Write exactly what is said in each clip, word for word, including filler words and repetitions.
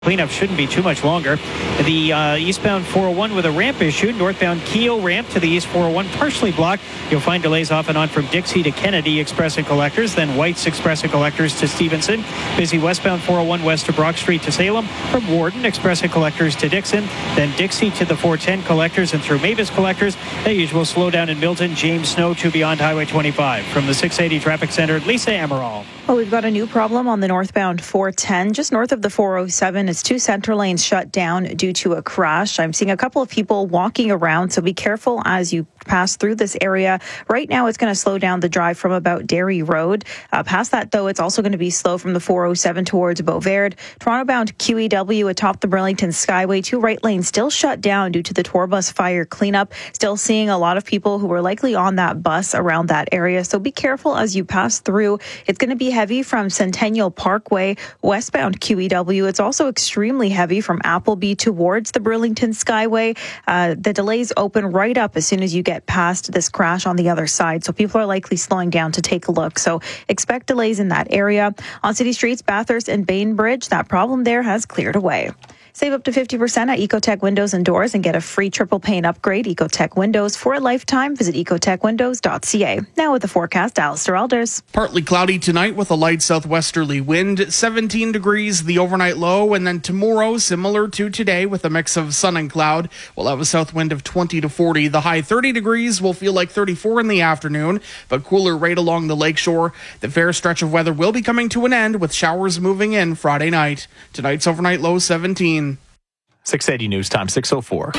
Cleanup shouldn't be too much longer. The uh, eastbound four oh one with a ramp issue. Northbound Keogh ramp to the east four oh one partially blocked. You'll find delays off and on from Dixie to Kennedy Express and Collectors, then White's Express and Collectors to Stevenson. Busy westbound four oh one west of Brock Street to Salem, from Warden Express and Collectors to Dixon, then Dixie to the four ten Collectors and through Mavis Collectors. The usual slowdown in Milton, James Snow to beyond Highway twenty-five. From the six eighty Traffic Center, Lisa Amaral. Well, we've got a new problem on the northbound four ten, just north of the four oh seven. It's two center lanes shut down due to a crash. I'm seeing a couple of people walking around, so be careful as you pass through this area. Right now, it's going to slow down the drive from about Derry Road. Uh, past that, though, it's also going to be slow from the four oh seven towards Beauvert. Toronto-bound Q E W atop the Burlington Skyway. Two right lanes still shut down due to the tour bus fire cleanup. Still seeing a lot of people who are likely on that bus around that area, so be careful as you pass through. It's going to be heavy from Centennial Parkway, westbound Q E W. It's also extremely heavy from Appleby towards the Burlington Skyway. Uh, the delays open right up as soon as you get past this crash on the other side, so people are likely slowing down to take a look. So expect delays in that area. On city streets, Bathurst and Bainbridge, that problem there has cleared away. Save up to fifty percent at Ecotech Windows and Doors and get a free triple pane upgrade. Ecotech Windows for a lifetime. Visit ecotech windows dot c a. Now with the forecast, Alistair Elders. Partly cloudy tonight with a light southwesterly wind, seventeen degrees the overnight low, and then tomorrow similar to today with a mix of sun and cloud. We'll have a south wind of twenty to forty. The high thirty degrees will feel like thirty-four in the afternoon, but cooler right along the lakeshore. The fair stretch of weather will be coming to an end with showers moving in Friday night. Tonight's overnight low seventeen. six eighty News Time, six oh four.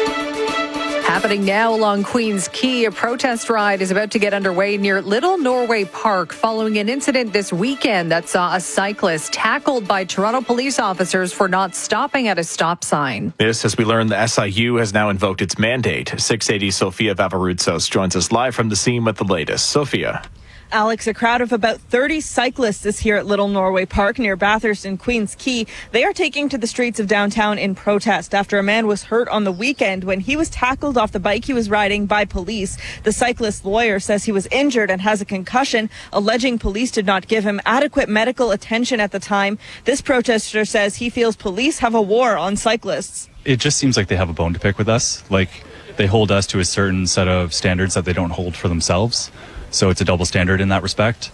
Happening now along Queens Quay, a protest ride is about to get underway near Little Norway Park following an incident this weekend that saw a cyclist tackled by Toronto police officers for not stopping at a stop sign. This, as we learn, the S I U has now invoked its mandate. six eighty Sophia Vavaroutsos joins us live from the scene with the latest. Sophia. Alex, a crowd of about thirty cyclists is here at Little Norway Park near Bathurst and Queens Quay. They are taking to the streets of downtown in protest after a man was hurt on the weekend when he was tackled off the bike he was riding by police. The cyclist's lawyer says he was injured and has a concussion, alleging police did not give him adequate medical attention at the time. This protester says he feels police have a war on cyclists. It just seems like they have a bone to pick with us. Like, they hold us to a certain set of standards that they don't hold for themselves. So it's a double standard in that respect.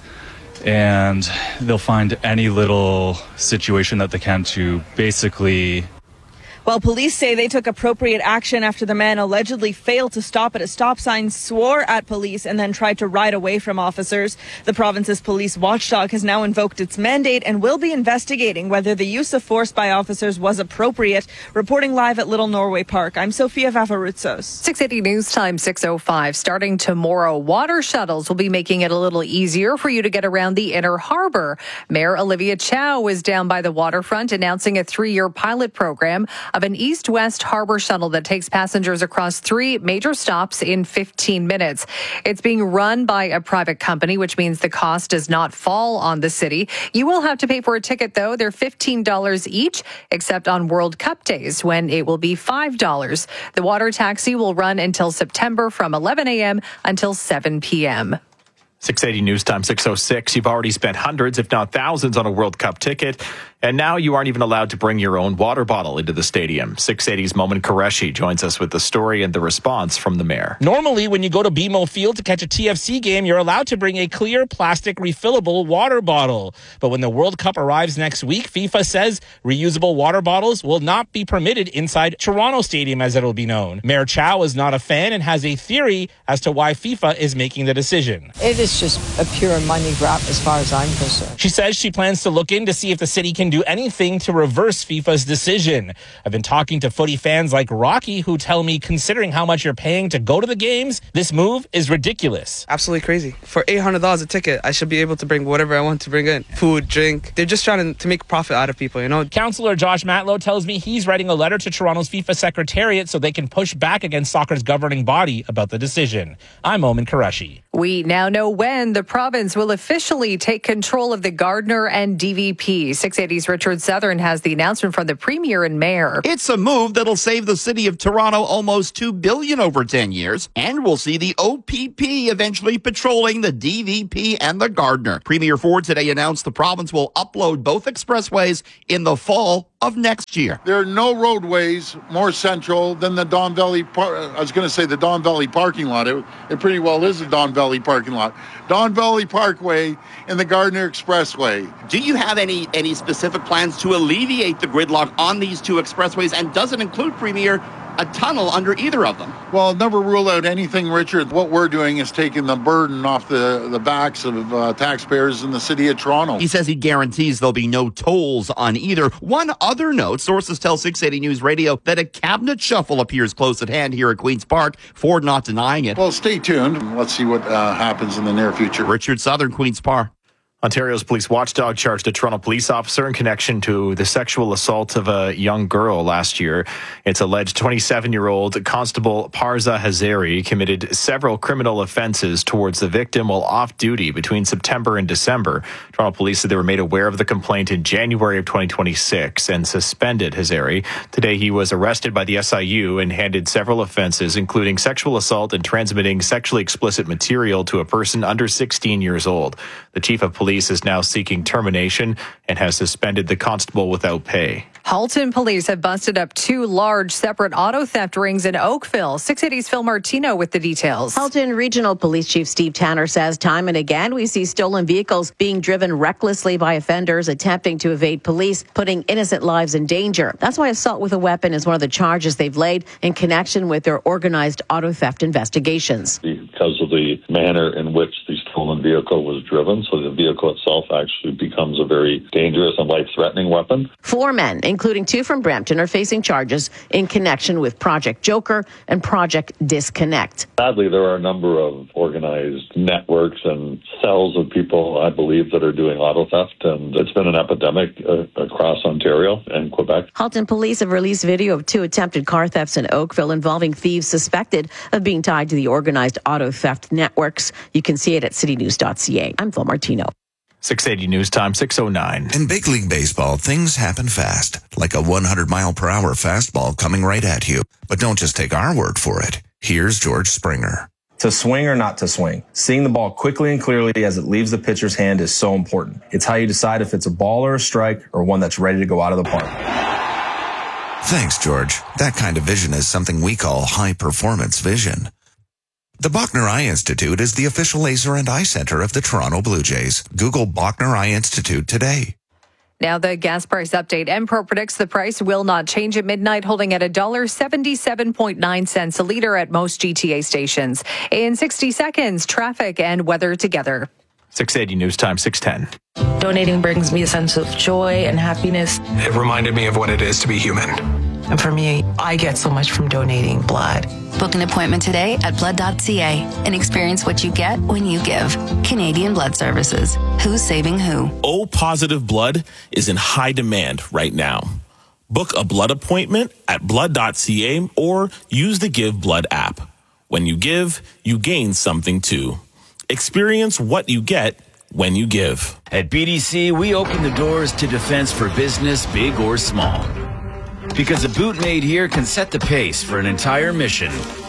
And they'll find any little situation that they can to basically... Well, police say they took appropriate action after the man allegedly failed to stop at a stop sign, swore at police, and then tried to ride away from officers. The province's police watchdog has now invoked its mandate and will be investigating whether the use of force by officers was appropriate. Reporting live at Little Norway Park, I'm Sophia Vavaroutsos. six eighty News Time, six oh five. Starting tomorrow, water shuttles will be making it a little easier for you to get around the Inner Harbour. Mayor Olivia Chow was down by the waterfront announcing a three-year pilot program of an east-west harbor shuttle that takes passengers across three major stops in fifteen minutes. It's being run by a private company, which means the cost does not fall on the city. You will have to pay for a ticket, though. They're fifteen dollars each, except on World Cup days when it will be five dollars. The water taxi will run until September from eleven a.m. until seven p.m. six eighty News Time, six oh six. You've already spent hundreds, if not thousands, on a World Cup ticket. And now you aren't even allowed to bring your own water bottle into the stadium. six eighty's Momin Qureshi joins us with the story and the response from the mayor. Normally, when you go to B M O Field to catch a T F C game, you're allowed to bring a clear plastic refillable water bottle. But when the World Cup arrives next week, FIFA says reusable water bottles will not be permitted inside Toronto Stadium, as it'll be known. Mayor Chow is not a fan and has a theory as to why FIFA is making the decision. It is just a pure money grab as far as I'm concerned. She says she plans to look in to see if the city can do anything to reverse FIFA's decision. I've been talking to footy fans like Rocky who tell me, considering how much you're paying to go to the games, this move is ridiculous. Absolutely crazy. For eight hundred dollars a ticket, I should be able to bring whatever I want to bring in. Food, drink. They're just trying to, to make profit out of people, you know? Councillor Josh Matlow tells me he's writing a letter to Toronto's FIFA Secretariat so they can push back against soccer's governing body about the decision. I'm Momin Qureshi. We now know when the province will officially take control of the Gardiner and D V P. six eighty's Richard Southern has the announcement from the Premier and Mayor. It's a move that'll save the city of Toronto almost two billion dollars over ten years, and we'll see the O P P eventually patrolling the D V P and the Gardiner. Premier Ford today announced the province will upload both expressways in the fall of next year. There are no roadways more central than the Don Valley, Par- I was going to say the Don Valley parking lot. It, it pretty well is the Don Valley parking lot. Don Valley Parkway and the Gardner Expressway. Do you have any, any specific plans to alleviate the gridlock on these two expressways? And does it include, Premier, a tunnel under either of them? Well, never rule out anything, Richard. What we're doing is taking the burden off the, the backs of uh, taxpayers in the city of Toronto. He says he guarantees there'll be no tolls on either. One other note, sources tell six eighty News Radio that a cabinet shuffle appears close at hand here at Queen's Park. Ford not denying it. Well, stay tuned. Let's see what uh, happens in the near future. Richard Southern, Queen's Park. Ontario's police watchdog charged a Toronto police officer in connection to the sexual assault of a young girl last year. Its alleged twenty-seven-year-old Constable Parza Hazari committed several criminal offenses towards the victim while off-duty between September and December. Toronto police said they were made aware of the complaint in January of twenty twenty-six and suspended Hazari. Today, he was arrested by the S I U and handed several offenses, including sexual assault and transmitting sexually explicit material to a person under sixteen years old. The chief of police is now seeking termination and has suspended the constable without pay. Halton police have busted up two large separate auto theft rings in Oakville. six eighty's Phil Martino with the details. Halton Regional Police Chief Steve Tanner says time and again we see stolen vehicles being driven recklessly by offenders attempting to evade police, putting innocent lives in danger. That's why assault with a weapon is one of the charges they've laid in connection with their organized auto theft investigations. Because of the manner in which the stolen vehicle was driven, so the vehicle itself actually becomes a very dangerous and life-threatening weapon. Four men, including two from Brampton, are facing charges in connection with Project Joker and Project Disconnect. Sadly, there are a number of organized networks and cells of people, I believe, that are doing auto theft, and it's been an epidemic uh, across Ontario and Quebec. Halton police have released video of two attempted car thefts in Oakville involving thieves suspected of being tied to the organized auto theft networks. You can see it at city news dot c a. I'm Phil Martino. six eighty News Time, six oh nine. In big league baseball, things happen fast, like a one hundred mile per hour fastball coming right at you. But don't just take our word for it. Here's George Springer. To swing or not to swing, seeing the ball quickly and clearly as it leaves the pitcher's hand is so important. It's how you decide if it's a ball or a strike or one that's ready to go out of the park. Thanks, George. That kind of vision is something we call high-performance vision. The Bachner Eye Institute is the official laser and eye center of the Toronto Blue Jays. Google Bachner Eye Institute today. Now the gas price update. Empro predicts the price will not change at midnight, holding at one dollar seventy-seven point nine cents a litre at most G T A stations. In sixty seconds, traffic and weather together. six eighty News Time, six ten. Donating brings me a sense of joy and happiness. It reminded me of what it is to be human. And for me, I get so much from donating blood. Book an appointment today at blood dot c a and experience what you get when you give. Canadian Blood Services. Who's saving who? O positive blood is in high demand right now. Book a blood appointment at blood dot c a or use the Give Blood app. When you give, you gain something too. Experience what you get when you give. At B D C, we open the doors to defense for business, big or small. Because a boot made here can set the pace for an entire mission.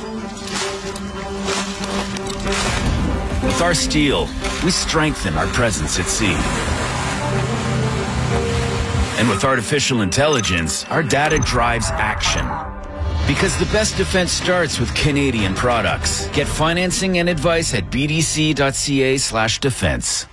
With our steel, we strengthen our presence at sea. And with artificial intelligence, our data drives action. Because the best defense starts with Canadian products. Get financing and advice at b d c dot c a slash defense.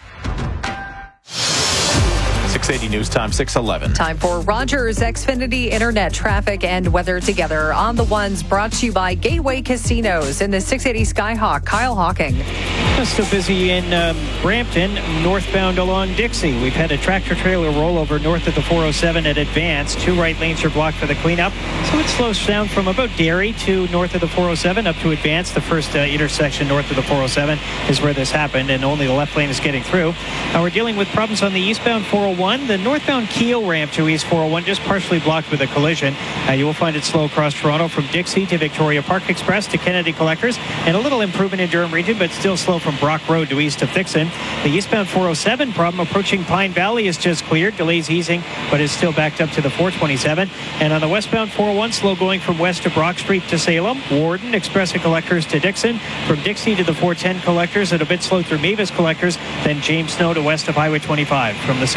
six eighty News Time, six eleven. Time for Rogers Xfinity Internet traffic and weather together on the ones brought to you by Gateway Casinos in the six eighty Skyhawk. Kyle Hawking. Still busy in um, Brampton, northbound along Dixie. We've had a tractor-trailer rollover north of the four oh seven at Advance. Two right lanes are blocked for the cleanup. So it slows down from about Derry to north of the four oh seven up to Advance. The first uh, intersection north of the four oh seven is where this happened, and only the left lane is getting through. Uh, we're dealing with problems on the eastbound four oh one. The northbound Keel ramp to East four oh one just partially blocked with a collision. Uh, you will find it slow across Toronto from Dixie to Victoria Park Express to Kennedy Collectors, and a little improvement in Durham region, but still slow from Brock Road to east of Thixon. The eastbound four oh seven problem approaching Pine Valley is just cleared. Delays easing, but is still backed up to the four twenty-seven. And on the westbound four oh one, slow going from west to Brock Street to Salem, Warden, Express and Collectors to Dixon, from Dixie to the four ten Collectors, and a bit slow through Mavis Collectors, then James Snow to west of Highway twenty-five. From the six eighty traffic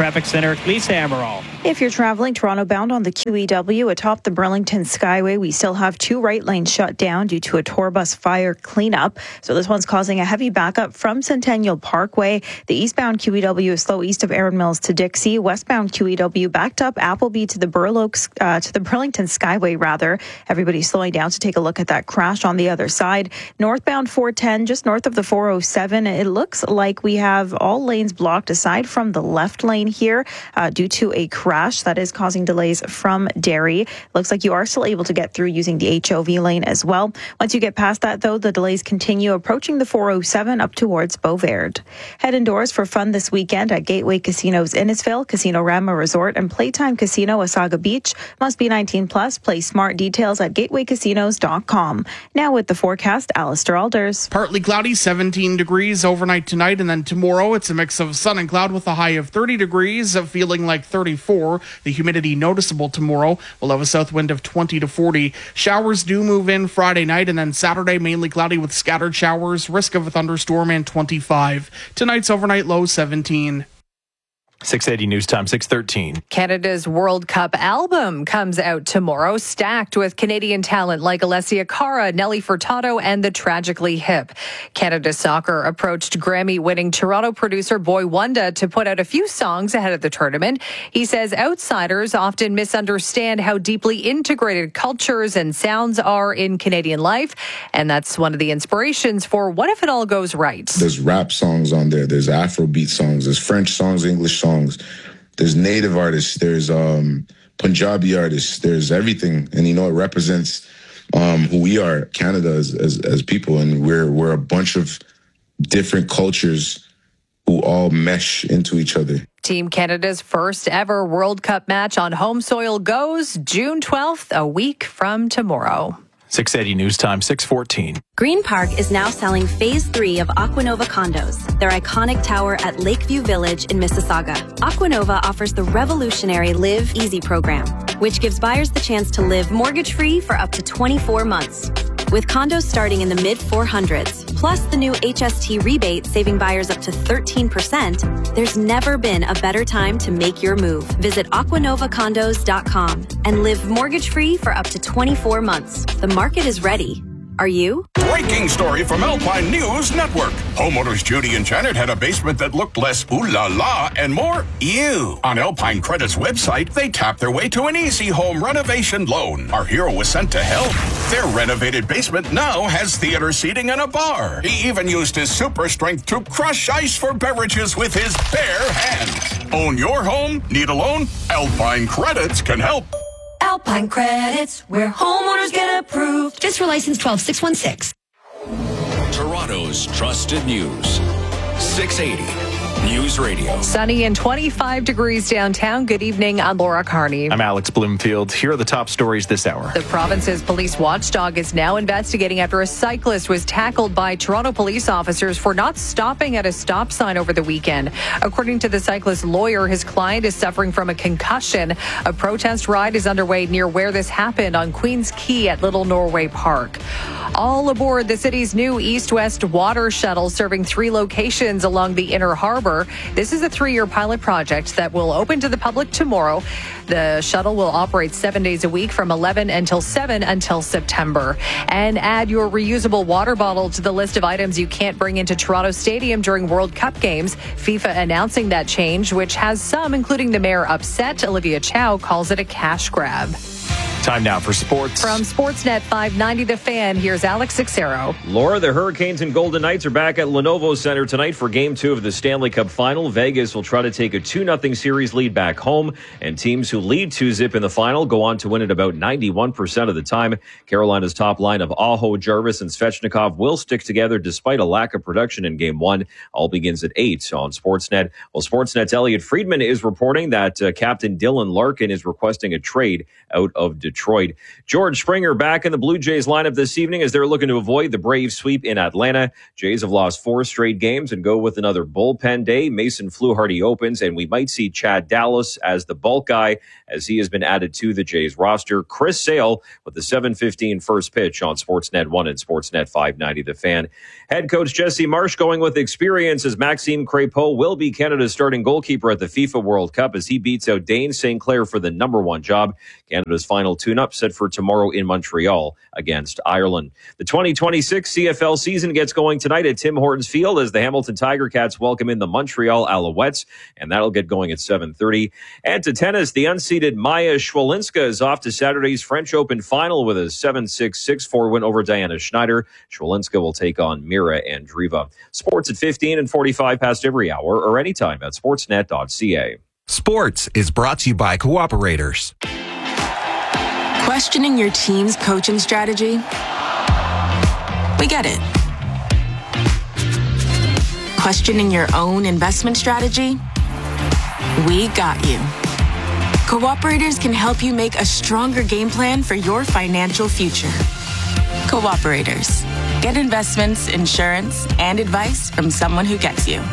Traffic Center, Lisa Amaral. If you're traveling Toronto bound on the Q E W atop the Burlington Skyway, we still have two right lanes shut down due to a tour bus fire cleanup. So this one's causing a heavy backup from Centennial Parkway. The eastbound Q E W is slow east of Erin Mills to Dixie. Westbound Q E W backed up Appleby to the Burloaks, uh, to the Burlington Skyway, rather. Everybody's slowing down to take a look at that crash on the other side. Northbound four ten, just north of the four oh seven. It looks like we have all lanes blocked aside from the left lane here uh, due to a crash that is causing delays from Derry. Looks like you are still able to get through using the H O V lane as well. Once you get past that, though, the delays continue approaching the four oh seven up towards Beauverde. Head indoors for fun this weekend at Gateway Casinos Innisfil, Casino Rama Resort, and Playtime Casino Osaga Beach. Must be nineteen plus. Play smart. Details at gateway casinos dot com. Now with the forecast, Alistair Alders. Partly cloudy, seventeen degrees overnight tonight, and then tomorrow it's a mix of sun and cloud with a high of thirty degrees, feeling like thirty-four. The humidity noticeable tomorrow. We'll have a south wind of twenty to forty. Showers do move in Friday night, and then Saturday mainly cloudy with scattered showers, risk of a thunderstorm, and twenty-five. Tonight's overnight low seventeen. six eighty News Time, six thirteen. Canada's World Cup album comes out tomorrow, stacked with Canadian talent like Alessia Cara, Nelly Furtado, and the Tragically Hip. Canada Soccer approached Grammy-winning Toronto producer Boy Wonder to put out a few songs ahead of the tournament. He says outsiders often misunderstand how deeply integrated cultures and sounds are in Canadian life, and that's one of the inspirations for What If It All Goes Right. There's rap songs on there, there's Afrobeat songs, there's French songs, English songs. There's native artists, there's um, Punjabi artists, there's everything. And, you know, it represents um, who we are, Canada, as, as, as people. And we're, we're a bunch of different cultures who all mesh into each other. Team Canada's first ever World Cup match on home soil goes June twelfth, a week from tomorrow. six eighty News Time, six fourteen. Green Park is now selling Phase three of Aquanova condos, their iconic tower at Lakeview Village in Mississauga. Aquanova offers the revolutionary Live Easy program, which gives buyers the chance to live mortgage-free for up to twenty-four months. With condos starting in the mid four hundreds, plus the new H S T rebate saving buyers up to thirteen percent, there's never been a better time to make your move. Visit aquanova condos dot com and live mortgage-free for up to twenty-four months. The market is ready. Are you? Breaking story from Alpine News Network. Homeowners Judy and Janet had a basement that looked less ooh la la and more ew. On Alpine Credit's website, they tapped their way to an easy home renovation loan. Our hero was sent to help. Their renovated basement now has theater seating and a bar. He even used his super strength to crush ice for beverages with his bare hands. Own your home? Need a loan? Alpine Credits can help. Alpine Credits, where homeowners get approved. Fiscal license twelve six one six. Toronto's trusted news. six eighty News Radio. Sunny and twenty-five degrees downtown. Good evening. I'm Laura Carney. I'm Alex Bloomfield. Here are the top stories this hour. The province's police watchdog is now investigating after a cyclist was tackled by Toronto police officers for not stopping at a stop sign over the weekend. According to the cyclist's lawyer, his client is suffering from a concussion. A protest ride is underway near where this happened on Queens Quay at Little Norway Park. All aboard the city's new east-west water shuttle serving three locations along the Inner Harbor. This is a three-year pilot project that will open to the public tomorrow. The shuttle will operate seven days a week from eleven until seven until September. And add your reusable water bottle to the list of items you can't bring into Toronto Stadium during World Cup games. FIFA announcing that change, which has some, including the mayor, upset. Olivia Chow calls it a cash grab. Time now for sports. From Sportsnet five ninety The Fan, here's Alex Sixero. Laura, the Hurricanes and Golden Knights are back at Lenovo Center tonight for Game two of the Stanley Cup Final. Vegas will try to take a two nothing series lead back home, and teams who lead two zip in the final go on to win it about ninety-one percent of the time. Carolina's top line of Aho, Jarvis, and Svechnikov will stick together despite a lack of production in Game one. All begins at eight on Sportsnet. Well, Sportsnet's Elliot Friedman is reporting that uh, Captain Dylan Larkin is requesting a trade out of Detroit. Detroit. George Springer back in the Blue Jays lineup this evening as they're looking to avoid the Braves sweep in Atlanta. Jays have lost four straight games and go with another bullpen day. Mason Fluharty opens, and we might see Chad Dallas as the bulk guy as he has been added to the Jays roster. Chris Sale with the seven fifteen first pitch on Sportsnet one and Sportsnet five ninety The Fan. Head coach Jesse Marsh going with experience as Maxime Crépeau will be Canada's starting goalkeeper at the FIFA World Cup as he beats out Dane Saint Clair for the number one job. Canada's final tune-up set for tomorrow in Montreal against Ireland. The twenty twenty-six C F L season gets going tonight at Tim Hortons Field as the Hamilton Tiger Cats welcome in the Montreal Alouettes, and that'll get going at seven thirty. And to tennis, the unseeded Maya Schwalinska is off to Saturday's French Open final with a seven six, six four win over Diana Schneider. Schwalinska will take on Mira Andreeva. Sports at fifteen and forty-five past every hour or anytime at sportsnet dot c a. Sports is brought to you by Cooperators. Questioning your team's coaching strategy? We get it. Questioning your own investment strategy? We got you. Cooperators can help you make a stronger game plan for your financial future. Cooperators. Get investments, insurance, and advice from someone who gets you.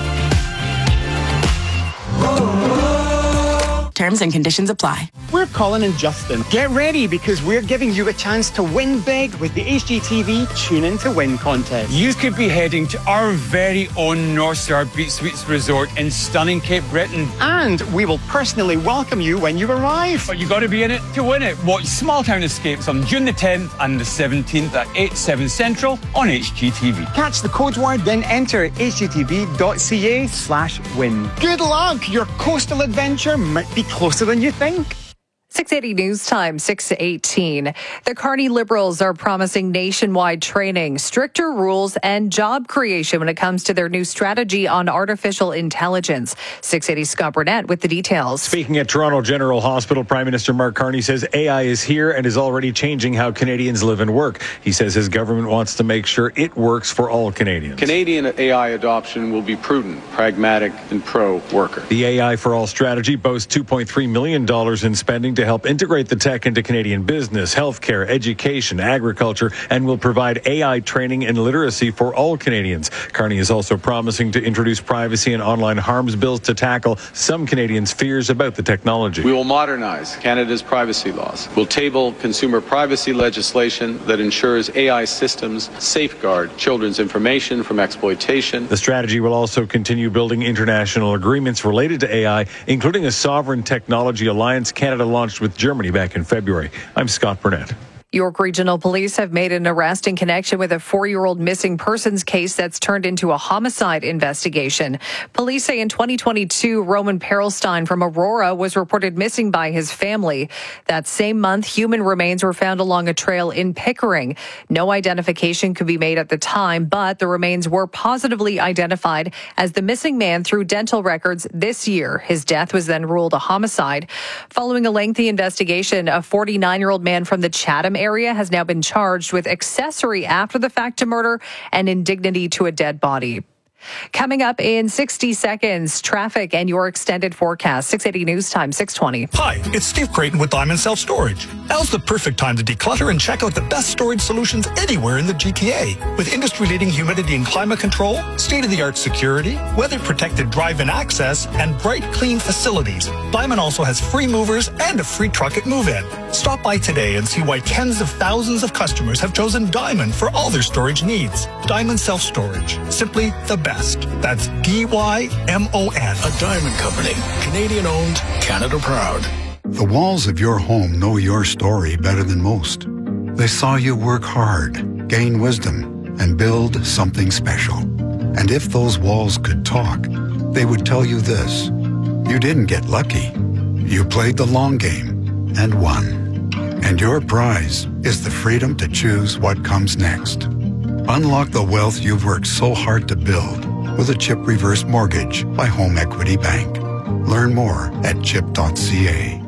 Terms and conditions apply. We're Colin and Justin. Get ready because we're giving you a chance to win big with the H G T V Tune In to Win contest. You could be heading to our very own North Star Beach Suites Resort in stunning Cape Breton. And we will personally welcome you when you arrive. But you got to be in it to win it. Watch Small Town Escapes on June the tenth and the seventeenth at eight, seven Central on H G T V. Catch the code word, then enter h g t v dot c a slash win. Good luck! Your coastal adventure might be closer than you think. six eighty News Time, six eighteen. The Carney Liberals are promising nationwide training, stricter rules, and job creation when it comes to their new strategy on artificial intelligence. six eighty Scott Burnett with the details. Speaking at Toronto General Hospital, Prime Minister Mark Carney says A I is here and is already changing how Canadians live and work. He says his government wants to make sure it works for all Canadians. Canadian A I adoption will be prudent, pragmatic, and pro-worker. The A I for All strategy boasts two point three million dollars in spending to help integrate the tech into Canadian business, healthcare, education, agriculture, and will provide A I training and literacy for all Canadians. Carney is also promising to introduce privacy and online harms bills to tackle some Canadians' fears about the technology. We will modernize Canada's privacy laws. We'll table consumer privacy legislation that ensures A I systems safeguard children's information from exploitation. The strategy will also continue building international agreements related to A I, including a sovereign technology alliance Canada launched with Germany back in February. I'm Scott Burnett. York Regional Police have made an arrest in connection with a four-year-old missing persons case that's turned into a homicide investigation. Police say in twenty twenty-two, Roman Perelstein from Aurora was reported missing by his family. That same month, human remains were found along a trail in Pickering. No identification could be made at the time, but the remains were positively identified as the missing man through dental records this year. His death was then ruled a homicide. Following a lengthy investigation, a forty-nine-year-old man from the Chatham area has now been charged with accessory after the fact to murder and indignity to a dead body. Coming up in sixty seconds, traffic and your extended forecast. six eighty News Time, six twenty. Hi, it's Steve Creighton with Diamond Self Storage. Now's the perfect time to declutter and check out the best storage solutions anywhere in the G T A. With industry-leading humidity and climate control, state-of-the-art security, weather-protected drive-in access, and bright, clean facilities, Diamond also has free movers and a free truck at move-in. Stop by today and see why tens of thousands of customers have chosen Diamond for all their storage needs. Diamond Self Storage. Simply the best. That's D Y M O N. A Diamond Company. Canadian owned, Canada proud. The walls of your home know your story better than most. They saw you work hard, gain wisdom, and build something special. And if those walls could talk, they would tell you this. You didn't get lucky. You played the long game and won. And your prize is the freedom to choose what comes next. Unlock the wealth you've worked so hard to build with a CHIP reverse mortgage by Home Equity Bank. Learn more at chip dot c a.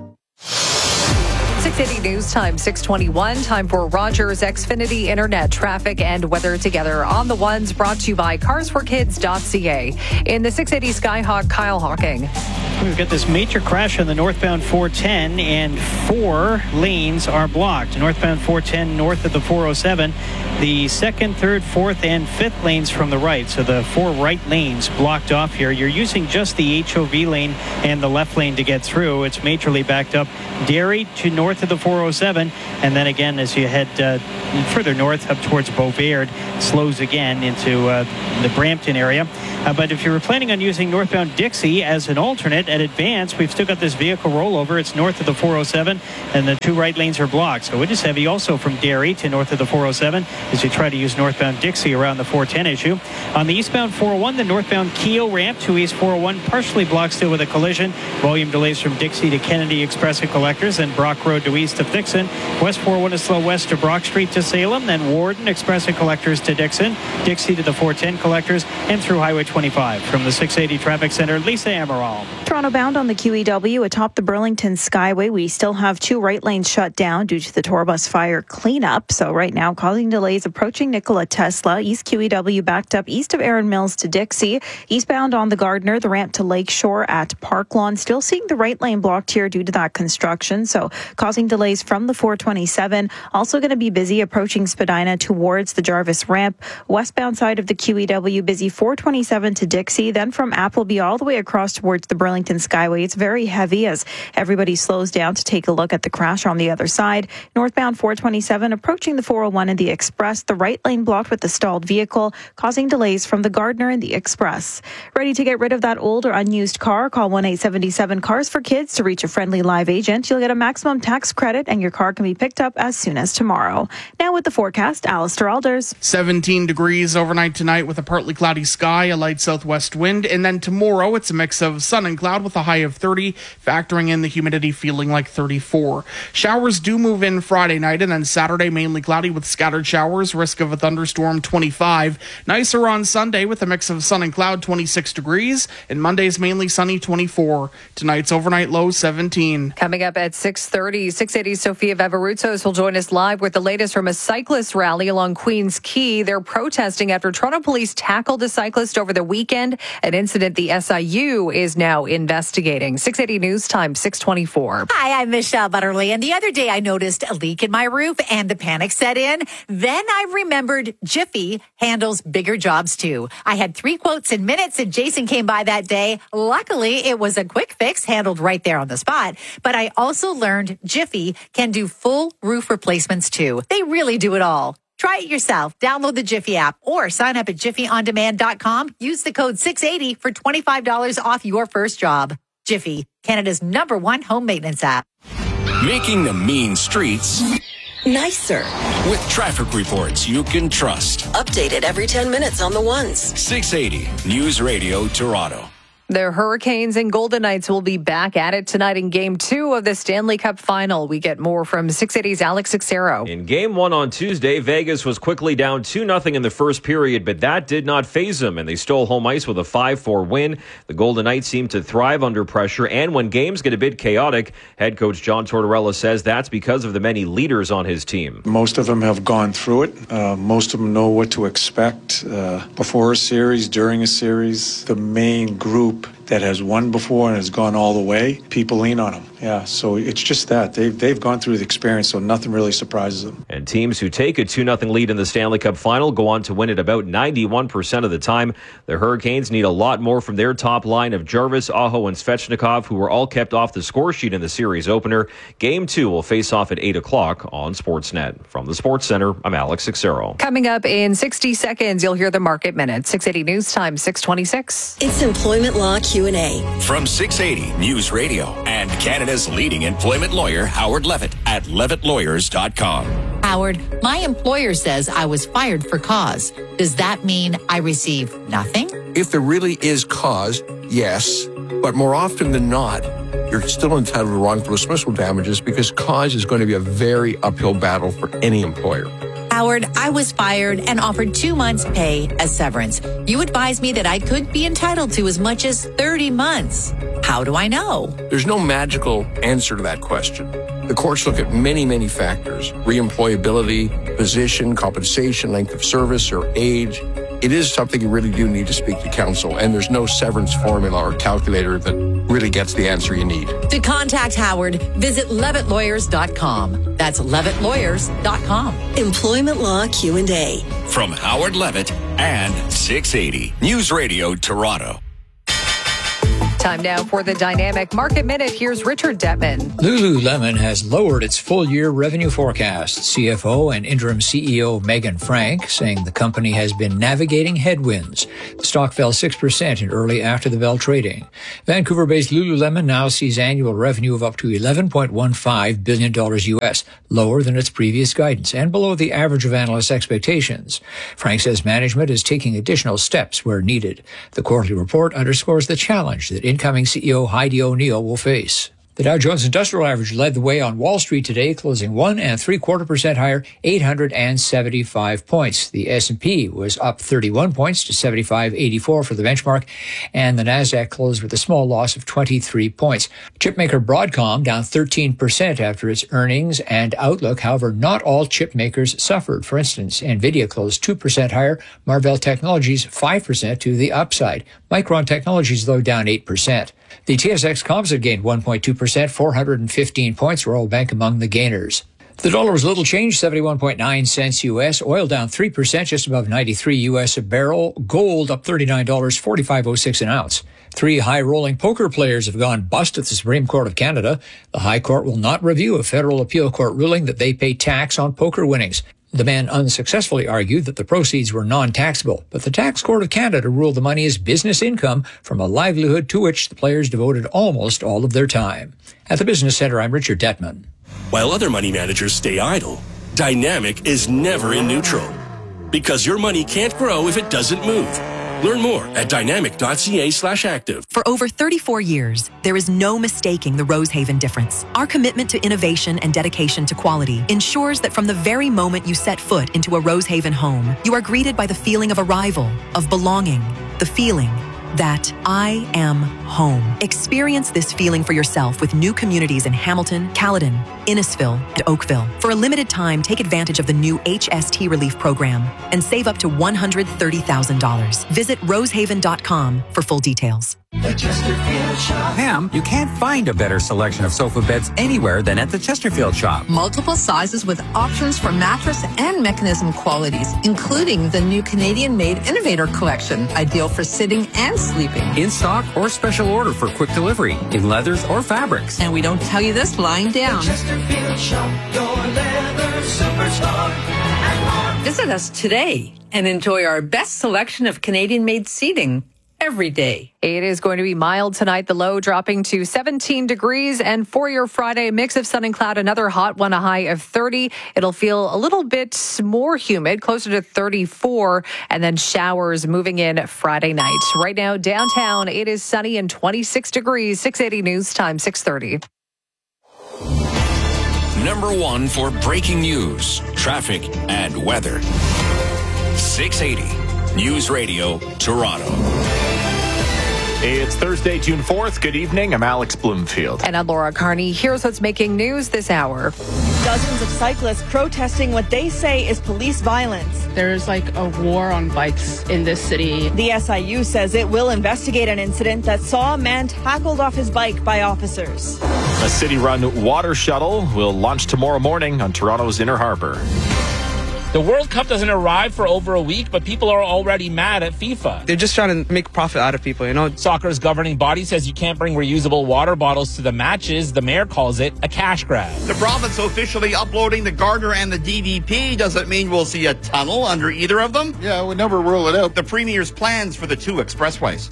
six eighty News Time, six twenty-one. Time for Rogers Xfinity Internet traffic and weather together on the ones, brought to you by cars for kids dot c a. In the six eighty Skyhawk, Kyle Hawking. We've got this major crash on the northbound four ten, and four lanes are blocked. Northbound four ten north of the four oh seven. The second, third, fourth, and fifth lanes from the right. So the four right lanes blocked off here. You're using just the H O V lane and the left lane to get through. It's majorly backed up. Derry to north of the four oh seven. And then again, as you head uh, further north up towards Beauvais, slows again into uh, the Brampton area. Uh, but if you were planning on using northbound Dixie as an alternate at Advance, we've still got this vehicle rollover. It's north of the four oh seven, and the two right lanes are blocked. So it is heavy also from Derry to north of the four oh seven as you try to use northbound Dixie around the four ten issue. On the eastbound four oh one, the northbound Keel ramp to East four oh one partially blocked still with a collision. Volume delays from Dixie to Kennedy Express and Collectors, and Brock Road to east of Dixon. West four oh one is slow west to Brock Street to Salem, then Warden Express and Collectors to Dixon, Dixie to the four ten Collectors, and through Highway twenty-five. From the six eighty Traffic Center, Lisa Amaral. Toronto bound on the Q E W atop the Burlington Skyway. We still have two right lanes shut down due to the tour bus fire cleanup. So right now, causing delays approaching Nikola Tesla. East Q E W backed up east of Erin Mills to Dixie. Eastbound on the Gardner, the ramp to Lakeshore at Park Lawn. Still seeing the right lane blocked here due to that construction. So causing delays from the four twenty-seven. Also going to be busy approaching Spadina towards the Jarvis ramp. Westbound side of the Q E W busy four twenty-seven to Dixie. Then from Appleby all the way across towards the Burlington Skyway. It's very heavy as everybody slows down to take a look at the crash on the other side. Northbound four twenty-seven approaching the four oh one and the Express. The right lane blocked with the stalled vehicle, causing delays from the Gardner and the Express. Ready to get rid of that old or unused car? Call one eight seven seven Cars for Kids to reach a friendly live agent. You'll get a maximum tax credit and your car can be picked up as soon as tomorrow. Now with the forecast, Alistair Alders. seventeen degrees overnight tonight with a partly cloudy sky, a light southwest wind, and then tomorrow it's a mix of sun and cloud with a high of thirty, factoring in the humidity feeling like thirty-four. Showers do move in Friday night, and then Saturday mainly cloudy with scattered showers, risk of a thunderstorm twenty-five. Nicer on Sunday with a mix of sun and cloud, twenty-six degrees, and Monday's mainly sunny, twenty-four. Tonight's overnight low, seventeen. Coming up at six thirty, six eighty Sophia Veveroutsos will join us live with the latest from a cyclist rally along Queens Quay. They're protesting after Toronto police tackled a cyclist over the weekend, an incident the S I U is now investigating. six eighty News Time, six twenty-four. Hi, I'm Michelle Butterly, and the other day I noticed a leak in my roof and the panic set in. Then I remembered Jiffy handles bigger jobs too. I had three quotes in minutes and Jason came by that day. Luckily, it was a quick fix handled right there on the spot. But I also learned Jiffy can do full roof replacements too. They really do it all. Try it yourself. Download the Jiffy app or sign up at jiffy on demand dot com. Use the code six eighty for twenty-five dollars off your first job. Jiffy, Canada's number one home maintenance app. Making the mean streets nicer with traffic reports you can trust. Updated every ten minutes on the ones. six eighty News Radio Toronto. The Hurricanes and Golden Knights will be back at it tonight in Game two of the Stanley Cup Final. We get more from six eighty's Alex Sixero. In Game one on Tuesday, Vegas was quickly down two nothing in the first period, but that did not faze them, and they stole home ice with a five four win. The Golden Knights seem to thrive under pressure, and when games get a bit chaotic, head coach John Tortorella says that's because of the many leaders on his team. Most of them have gone through it. Uh, most of them know what to expect uh, before a series, during a series. The main group that has won before and has gone all the way, people lean on them. Yeah, so it's just that. They've, they've gone through the experience, so nothing really surprises them. And teams who take a two nothing lead in the Stanley Cup Final go on to win it about ninety-one percent of the time. The Hurricanes need a lot more from their top line of Jarvis, Aho, and Svechnikov, who were all kept off the score sheet in the series opener. Game two will face off at eight o'clock on Sportsnet. From the Sports Center, I'm Alex Sixero. Coming up in sixty seconds, you'll hear the Market Minute. six eighty News Time, six twenty-six. It's Employment Law Q and A. From six eighty News Radio and Canada's leading employment lawyer, Howard Levitt at levitt lawyers dot com. Howard, my employer says I was fired for cause. Does that mean I receive nothing? If there really is cause, yes. But more often than not, you're still entitled to wrongful dismissal damages because cause is going to be a very uphill battle for any employer. Howard, I was fired and offered two months' pay as severance. You advised me that I could be entitled to as much as thirty months. How do I know? There's no magical answer to that question. The courts look at many, many factors: reemployability, position, compensation, length of service, or age. it is something you really do need to speak to counsel, and there's no severance formula or calculator that really gets the answer you need. To contact Howard, visit levitt lawyers dot com. That's levitt lawyers dot com. Employment Law Q and A. From Howard Levitt and six eighty News Radio Toronto. Time now for the Dynamic Market Minute. Here's Richard Detman. Lululemon has lowered its full-year revenue forecast. C F O and interim C E O Megan Frank saying the company has been navigating headwinds. The stock fell six percent in early after-the-bell trading. Vancouver-based Lululemon now sees annual revenue of up to eleven point one five billion dollars U S, lower than its previous guidance and below the average of analysts' expectations. Frank says management is taking additional steps where needed. The quarterly report underscores the challenge that incoming C E O Heidi O'Neill will face. The Dow Jones Industrial Average led the way on Wall Street today, closing one and three quarter percent higher, eight hundred seventy-five points. The S and P was up thirty-one points to seventy-five eighty-four for the benchmark, and the Nasdaq closed with a small loss of twenty-three points. Chipmaker Broadcom down thirteen percent after its earnings and outlook. However, not all chip makers suffered. For instance, Nvidia closed two percent higher, Marvell Technologies five percent to the upside. Micron Technologies, though, down eight percent. The T S X Composite gained one point two percent, four hundred fifteen points. Royal Bank among the gainers. The dollar was little changed, seventy-one point nine cents U S. Oil down three percent, just above ninety-three U S a barrel. Gold up thirty-nine dollars, forty-five oh six an ounce. Three high-rolling poker players have gone bust at the Supreme Court of Canada. The High Court will not review a federal appeal court ruling that they pay tax on poker winnings. The men unsuccessfully argued that the proceeds were non-taxable, but the Tax Court of Canada ruled the money is business income from a livelihood to which the players devoted almost all of their time. At the Business Center, I'm Richard Detman. While other money managers stay idle, Dynamic is never in neutral, because your money can't grow if it doesn't move. Learn more at dynamic.ca slash active. For over thirty-four years, there is no mistaking the Rosehaven difference. Our commitment to innovation and dedication to quality ensures that from the very moment you set foot into a Rosehaven home, you are greeted by the feeling of arrival, of belonging, the feeling that I am home. Experience this feeling for yourself with new communities in Hamilton, Caledon, Innisfil, and Oakville. For a limited time, take advantage of the new H S T Relief Program and save up to one hundred thirty thousand dollars. Visit rosehaven dot com for full details. The Chesterfield Shop. Pam, you can't find a better selection of sofa beds anywhere than at the Chesterfield Shop. Multiple sizes with options for mattress and mechanism qualities, including the new Canadian-made Innovator Collection, ideal for sitting and sleeping. In stock or special order for quick delivery, in leathers or fabrics. And we don't tell you this lying down. The Chesterfield Shop, your leather superstore, and more. Visit us today and enjoy our best selection of Canadian-made seating every day. It is going to be mild tonight, the low dropping to seventeen degrees. And for your Friday, mix of sun and cloud, another hot one, a high of thirty. It'll feel a little bit more humid, closer to thirty-four, and then showers moving in Friday night. Right now, downtown, it is sunny and twenty-six degrees. six eighty News Time, six thirty. Number one for breaking news, traffic, and weather. six eighty News Radio Toronto. It's Thursday, June fourth. Good evening. I'm Alex Bloomfield. And I'm Laura Carney. Here's what's making news this hour. Dozens of cyclists protesting what they say is police violence. There's like a war on bikes in this city. The S I U says it will investigate an incident that saw a man tackled off his bike by officers. A city-run water shuttle will launch tomorrow morning on Toronto's Inner Harbour. The World Cup doesn't arrive for over a week, but people are already mad at FIFA. They're just trying to make profit out of people, you know? Soccer's governing body says you can't bring reusable water bottles to the matches. The mayor calls it a cash grab. The province officially uploading the Gardner and the D D P. Does it mean we'll see a tunnel under either of them? Yeah, we never rule it out. The Premier's plans for the two expressways.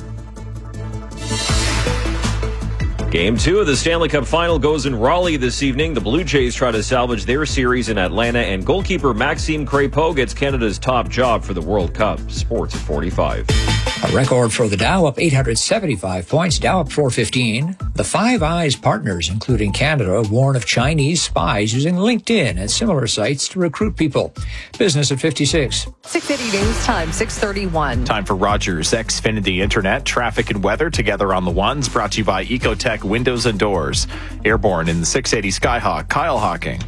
Game two of the Stanley Cup Final goes in Raleigh this evening. The Blue Jays try to salvage their series in Atlanta, and goalkeeper Maxime Crépeau gets Canada's top job for the World Cup. Sports at forty-five. A record for the Dow, up eight hundred seventy-five points, Dow up four fifteen. The Five Eyes partners, including Canada, warn of Chinese spies using LinkedIn and similar sites to recruit people. Business at fifty-six. six eighty News Time, six thirty-one. Time for Rogers Xfinity Internet, traffic and weather together on the ones, brought to you by Ecotech Windows and Doors. Airborne in the six eighty Skyhawk, Kyle Hawking.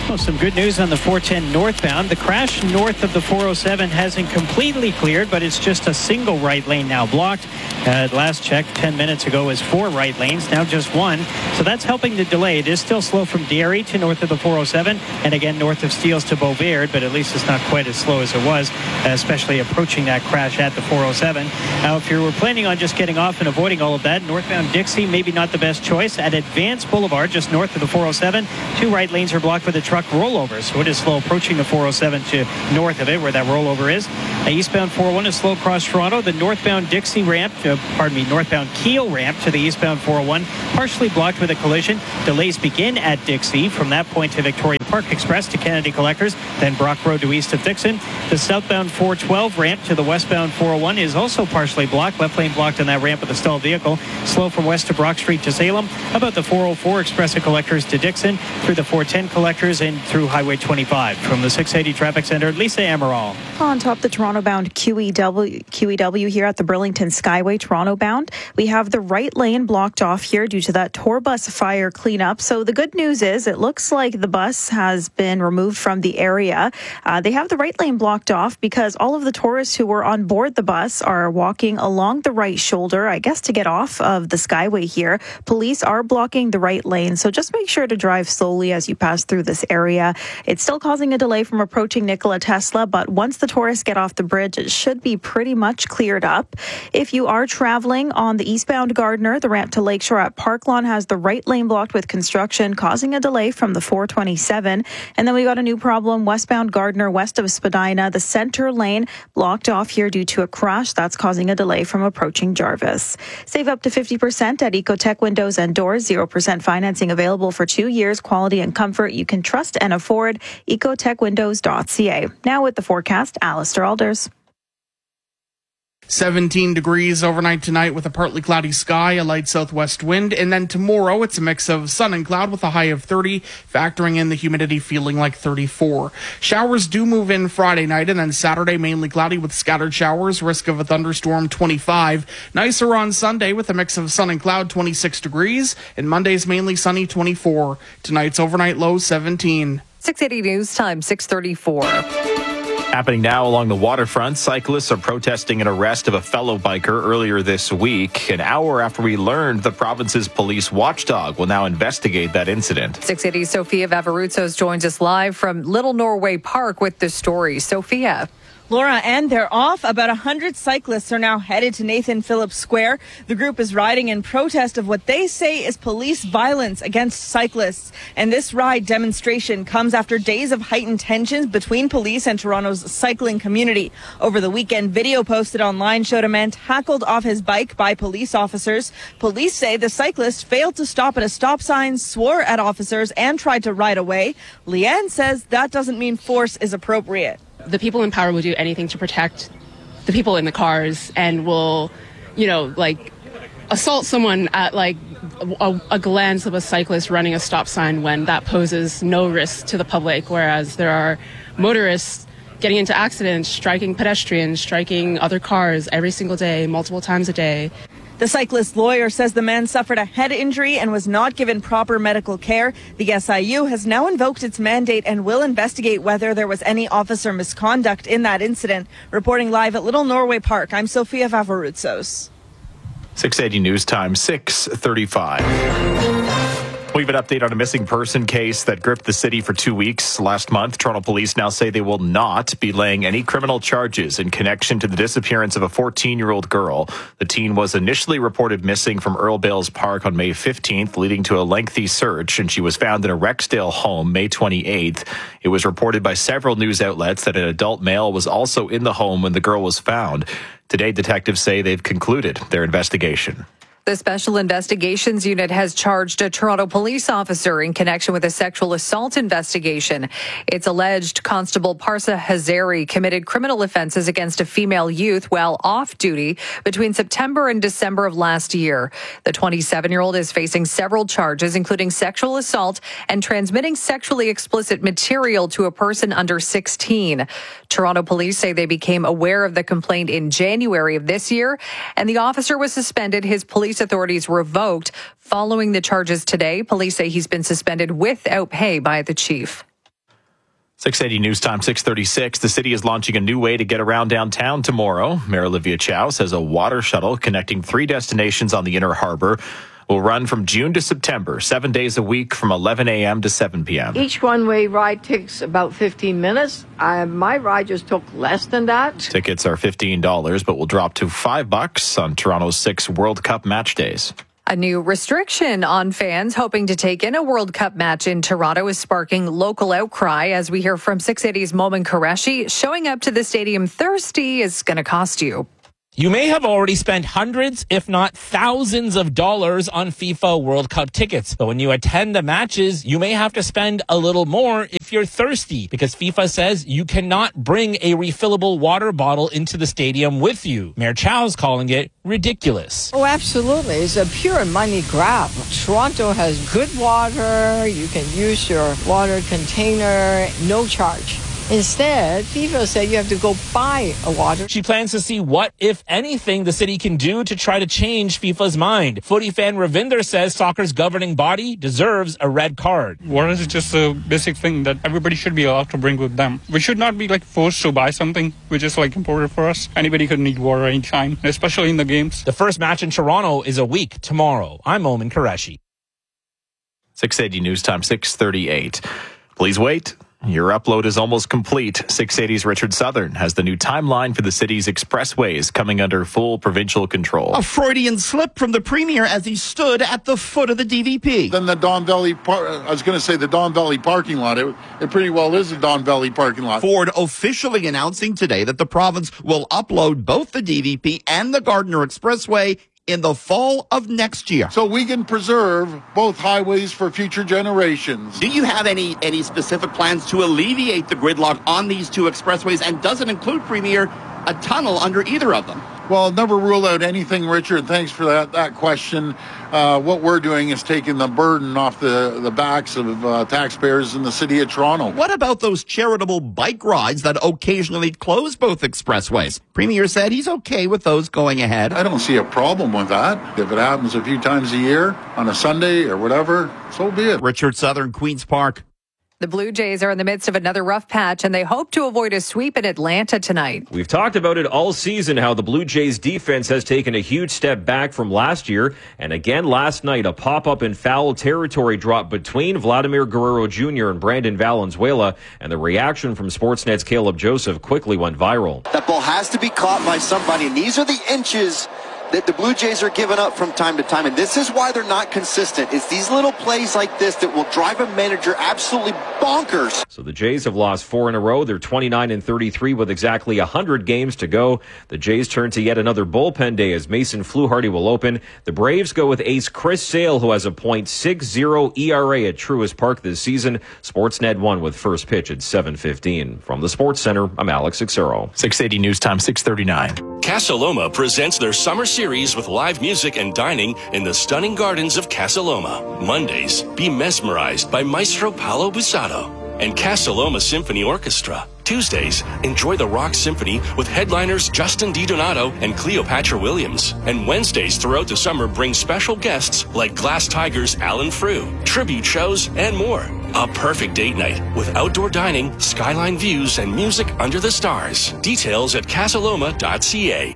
Well, some good news on the four ten northbound. The crash north of the four oh seven hasn't completely cleared, but it's just a single right lane now blocked. Uh, last check ten minutes ago was four right lanes, now just one. So that's helping the delay. It is still slow from Derry to north of the four oh seven, and again north of Steeles to Beauvaird, but at least it's not quite as slow as it was, especially approaching that crash at the four oh seven. Now, if you were planning on just getting off and avoiding all of that, northbound Dixie, maybe not the best choice. At Advance Boulevard, just north of the four oh seven, two right lanes are blocked with a truck rollover, so it is slow approaching the four oh seven to north of it where that rollover is. The eastbound four oh one is slow across Toronto. The northbound Dixie ramp, uh, pardon me, northbound Keele ramp to the eastbound four oh one, partially blocked with a collision. Delays begin at Dixie. From that point to Victoria Park Express to Kennedy Collectors, then Brock Road to east of Dixon. The southbound four twelve ramp to the westbound four oh one is also partially blocked. Left lane blocked on that ramp with a stalled vehicle. Slow from west to Brock Street to Salem. How about the four oh four Express of Collectors to Dixon, through the four ten Collectors and through Highway twenty-five. From the six eighty Traffic Center, Lisa Amaral. On top, the Toronto-bound Q E W, Q E W here at the Burlington Skyway, Toronto-bound. We have the right lane blocked off here due to that tour bus fire cleanup. So the good news is it looks like the bus has been removed from the area. Uh, they have the right lane blocked off because all of the tourists who were on board the bus are walking along the right shoulder, I guess, to get off of the Skyway here. Police are blocking the right lane, so just make sure to drive slowly as you pass through this area. It's still causing a delay from approaching Nikola Tesla, but once the tourists get off the bridge, it should be pretty much cleared up. If you are traveling on the eastbound Gardiner, the ramp to Lakeshore at Park Lawn has the right lane blocked with construction, causing a delay from the four twenty-seven. And then we got a new problem westbound Gardiner west of Spadina. The center lane blocked off here due to a crash. That's causing a delay from approaching Jarvis. Save up to fifty percent at Ecotech Windows and Doors. zero percent financing available for two years. Quality and comfort you can trust and afford. ecotech windows dot c a. Now with the forecast, Alistair Alders. seventeen degrees overnight tonight with a partly cloudy sky, a light southwest wind, and then tomorrow it's a mix of sun and cloud with a high of thirty, factoring in the humidity feeling like thirty-four. Showers do move in Friday night, and then Saturday mainly cloudy with scattered showers, risk of a thunderstorm twenty-five. Nicer on Sunday with a mix of sun and cloud, twenty-six degrees, and Monday's mainly sunny, twenty-four. Tonight's overnight low, seventeen. six eighty News Time, six thirty-four. Happening now along the waterfront, cyclists are protesting an arrest of a fellow biker earlier this week. An hour after we learned the province's police watchdog will now investigate that incident. six eighty Sophia Vavarutsos joins us live from Little Norway Park with the story. Sophia. Laura, and they're off. About one hundred cyclists are now headed to Nathan Phillips Square. The group is riding in protest of what they say is police violence against cyclists. And this ride demonstration comes after days of heightened tensions between police and Toronto's cycling community. Over the weekend, video posted online showed a man tackled off his bike by police officers. Police say the cyclist failed to stop at a stop sign, swore at officers, and tried to ride away. Leanne says that doesn't mean force is appropriate. The people in power will do anything to protect the people in the cars and will, you know, like assault someone at like a, a glance of a cyclist running a stop sign when that poses no risk to the public, whereas there are motorists getting into accidents, striking pedestrians, striking other cars every single day, multiple times a day. The cyclist's lawyer says the man suffered a head injury and was not given proper medical care. The S I U has now invoked its mandate and will investigate whether there was any officer misconduct in that incident. Reporting live at Little Norway Park, I'm Sophia Vavarutsos. six eighty News Time, six thirty-five. We have an update on a missing person case that gripped the city for two weeks last month. Toronto police now say they will not be laying any criminal charges in connection to the disappearance of a fourteen-year-old girl. The teen was initially reported missing from Earl Bales Park on May fifteenth, leading to a lengthy search, and she was found in a Rexdale home May twenty-eighth. It was reported by several news outlets that an adult male was also in the home when the girl was found. Today, detectives say they've concluded their investigation. The Special Investigations Unit has charged a Toronto police officer in connection with a sexual assault investigation. It's alleged Constable Parsa Hazari committed criminal offenses against a female youth while off duty between September and December of last year. The twenty-seven-year-old is facing several charges, including sexual assault and transmitting sexually explicit material to a person under sixteen. Toronto police say they became aware of the complaint in January of this year, and the officer was suspended. His police authorities revoked following the charges today. Police say he's been suspended without pay by the chief. six eighty News Time, six thirty-six. The city is launching a new way to get around downtown tomorrow. Mayor Olivia Chow says a water shuttle connecting three destinations on the Inner Harbor will run from June to September, seven days a week from eleven a.m. to seven p.m. Each one-way ride takes about fifteen minutes. I, my ride just took less than that. Tickets are fifteen dollars, but will drop to five bucks on Toronto's six World Cup match days. A new restriction on fans hoping to take in a World Cup match in Toronto is sparking local outcry. As we hear from six eighty's Momin Qureshi, showing up to the stadium thirsty is going to cost you. You may have already spent hundreds, if not thousands of dollars on FIFA World Cup tickets. But when you attend the matches, you may have to spend a little more if you're thirsty, because FIFA says you cannot bring a refillable water bottle into the stadium with you. Mayor Chow's calling it ridiculous. Oh, absolutely. It's a pure money grab. Toronto has good water. You can use your water container, no charge. Instead, FIFA said you have to go buy a water. She plans to see what, if anything, the city can do to try to change FIFA's mind. Footy fan Ravinder says soccer's governing body deserves a red card. Water is just a basic thing that everybody should be allowed to bring with them. We should not be like forced to buy something which is like imported for us. Anybody could need water anytime, especially in the games. The first match in Toronto is a week tomorrow. I'm Momin Qureshi. six eighty News Time, six thirty-eight. Please wait. Your upload is almost complete. six eighty's Richard Southern has the new timeline for the city's expressways coming under full provincial control. A Freudian slip from the premier as he stood at the foot of the D V P. Then the Don Valley, par- I was going to say the Don Valley parking lot. It, it pretty well is a Don Valley parking lot. Ford officially announcing today that the province will upload both the D V P and the Gardiner Expressway in the fall of next year. So we can preserve both highways for future generations. Do you have any any specific plans to alleviate the gridlock on these two expressways? And does it include, Premier, a tunnel under either of them? Well, never rule out anything, Richard. Thanks for that, that question. Uh, what we're doing is taking the burden off the, the backs of uh, taxpayers in the city of Toronto. What about those charitable bike rides that occasionally close both expressways? Premier said he's okay with those going ahead. I don't see a problem with that. If it happens a few times a year on a Sunday or whatever, so be it. Richard Southern, Queen's Park. The Blue Jays are in the midst of another rough patch, and they hope to avoid a sweep in Atlanta tonight. We've talked about it all season, how the Blue Jays defense has taken a huge step back from last year. And again last night, a pop-up in foul territory dropped between Vladimir Guerrero Junior and Brandon Valenzuela. And the reaction from Sportsnet's Caleb Joseph quickly went viral. That ball has to be caught by somebody, and these are the inches that the Blue Jays are giving up from time to time. And this is why they're not consistent. It's these little plays like this that will drive a manager absolutely bonkers. So the Jays have lost four in a row. They're twenty-nine and thirty-three with exactly one hundred games to go. The Jays turn to yet another bullpen day as Mason Fluharty will open. The Braves go with ace Chris Sale, who has a point six oh E R A at Truist Park this season. Sportsnet won with first pitch at seven fifteen. From the Sports Center, I'm Alex Xero. six eighty News Time, six thirty-nine. Casa Loma presents their summer series with live music and dining in the stunning gardens of Casa Loma. Mondays, be mesmerized by Maestro Paolo Busato and Casa Loma Symphony Orchestra. Tuesdays, enjoy the Rock Symphony with headliners Justin DiDonato and Cleopatra Williams. And Wednesdays throughout the summer bring special guests like Glass Tigers Alan Frew, tribute shows, and more. A perfect date night with outdoor dining, skyline views, and music under the stars. Details at casaloma dot c a.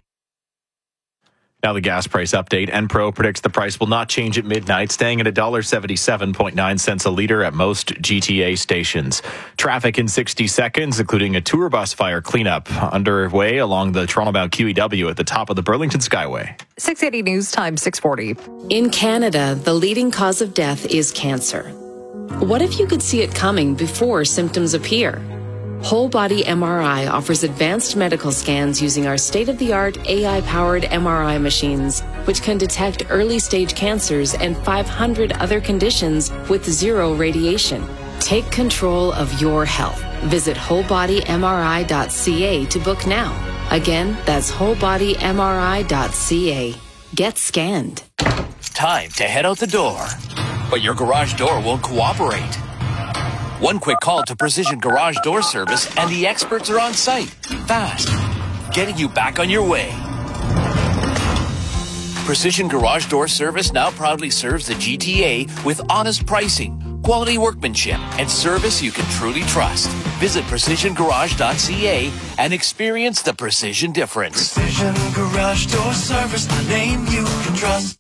Now the gas price update. Enpro predicts the price will not change at midnight, staying at one dollar seventy-seven point nine cents a litre at most G T A stations. Traffic in sixty seconds, including a tour bus fire cleanup underway along the Toronto-bound Q E W at the top of the Burlington Skyway. six eighty News Time, six forty. In Canada, the leading cause of death is cancer. What if you could see it coming before symptoms appear? Whole Body M R I offers advanced medical scans using our state-of-the-art A I-powered M R I machines, which can detect early-stage cancers and five hundred other conditions with zero radiation. Take control of your health. Visit whole body M R I dot c a to book now. Again, that's whole body M R I dot c a. Get scanned. Time to head out the door, but your garage door won't cooperate. One quick call to Precision Garage Door Service and the experts are on site, fast, getting you back on your way. Precision Garage Door Service now proudly serves the G T A with honest pricing, Quality workmanship and service you can truly trust. Visit precision garage dot c a and experience the precision difference. Precision Garage Door Service, the name you can trust.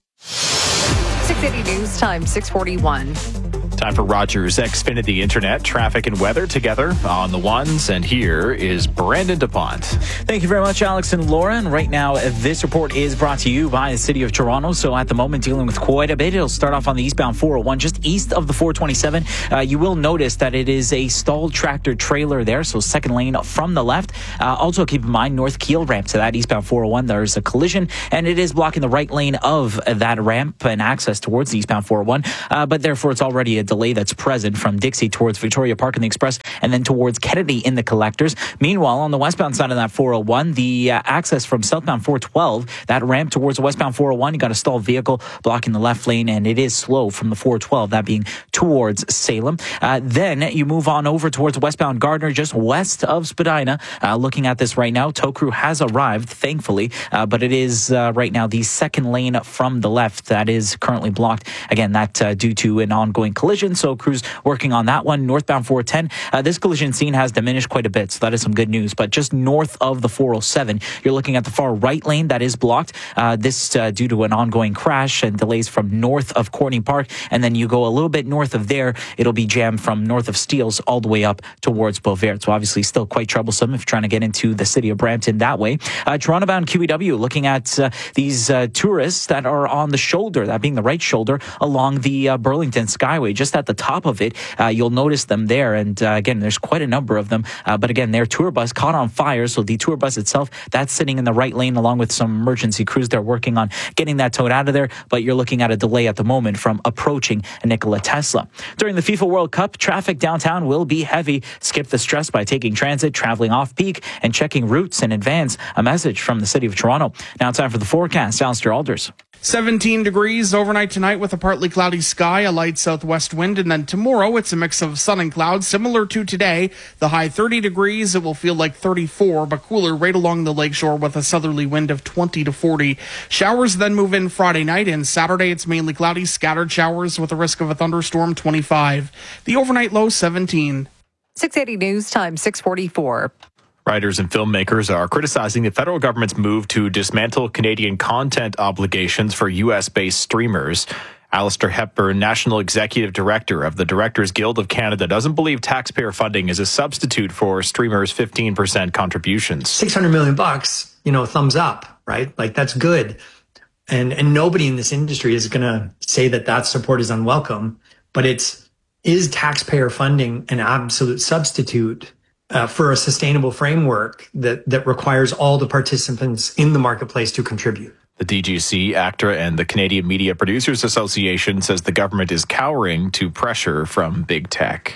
six eighty News Time, six forty-one. Time for Rogers Xfinity Internet, traffic and weather together on the ones. And here is Brandon DuPont. Thank you very much, Alex and Laura. And right now, this report is brought to you by the City of Toronto. So at the moment, dealing with quite a bit. It'll start off on the eastbound four oh one, just east of the four twenty-seven. Uh, you will notice that it is a stalled tractor trailer there. So second lane from the left. Uh, also keep in mind, North Keel ramp to that eastbound four oh one. There's a collision and it is blocking the right lane of that ramp and access towards the eastbound four oh one. Uh, but therefore, it's already a delay that's present from Dixie towards Victoria Park and the Express and then towards Kennedy in the collectors. Meanwhile, on the westbound side of that four oh one, the uh, access from southbound four twelve, that ramp towards the westbound four oh one, you got a stalled vehicle blocking the left lane and it is slow from the four twelve, that being towards Salem. Uh, then you move on over towards westbound Gardner, just west of Spadina. Uh, looking at this right now, tow crew has arrived, thankfully, uh, but it is uh, right now the second lane from the left that is currently blocked. Again, that uh, due to an ongoing collision. So crews working on that one. Northbound four ten, uh, this collision scene has diminished quite a bit, so that is some good news. But just north of the four oh seven, you're looking at the far right lane that is blocked. Uh, this uh, due to an ongoing crash and delays from north of Courtney Park. And then you go a little bit north of there, it'll be jammed from north of Steeles all the way up towards Beauvert. So obviously still quite troublesome if you're trying to get into the city of Brampton that way. Uh, Toronto-bound Q E W, looking at uh, these uh, tourists that are on the shoulder, that being the right shoulder, along the uh, Burlington Skyway, just at the top of it. Uh, you'll notice them there. And uh, again, there's quite a number of them. Uh, but again, their tour bus caught on fire. So the tour bus itself, that's sitting in the right lane along with some emergency crews. They're working on getting that towed out of there. But you're looking at a delay at the moment from approaching Nikola Tesla. During the FIFA World Cup, traffic downtown will be heavy. Skip the stress by taking transit, traveling off peak, and checking routes in advance. A message from the City of Toronto. Now time for the forecast. Alistair Alders. seventeen degrees overnight tonight with a partly cloudy sky, a light southwest wind, and then tomorrow it's a mix of sun and clouds similar to today. The high thirty degrees, it will feel like thirty-four, but cooler right along the lakeshore with a southerly wind of twenty to forty. Showers then move in Friday night, and Saturday it's mainly cloudy, scattered showers with a risk of a thunderstorm, twenty-five. The overnight low, seventeen. six eighty News Time, six forty-four. Writers and filmmakers are criticizing the federal government's move to dismantle Canadian content obligations for U S-based streamers. Alistair Hepburn, National Executive Director of the Directors Guild of Canada, doesn't believe taxpayer funding is a substitute for streamers' fifteen percent contributions. six hundred million bucks, you know, thumbs up, right? Like, that's good. And and nobody in this industry is going to say that that support is unwelcome, but it's, is taxpayer funding an absolute substitute Uh, for a sustainable framework that, that requires all the participants in the marketplace to contribute? The D G C, ACTRA, and the Canadian Media Producers Association says the government is cowering to pressure from big tech.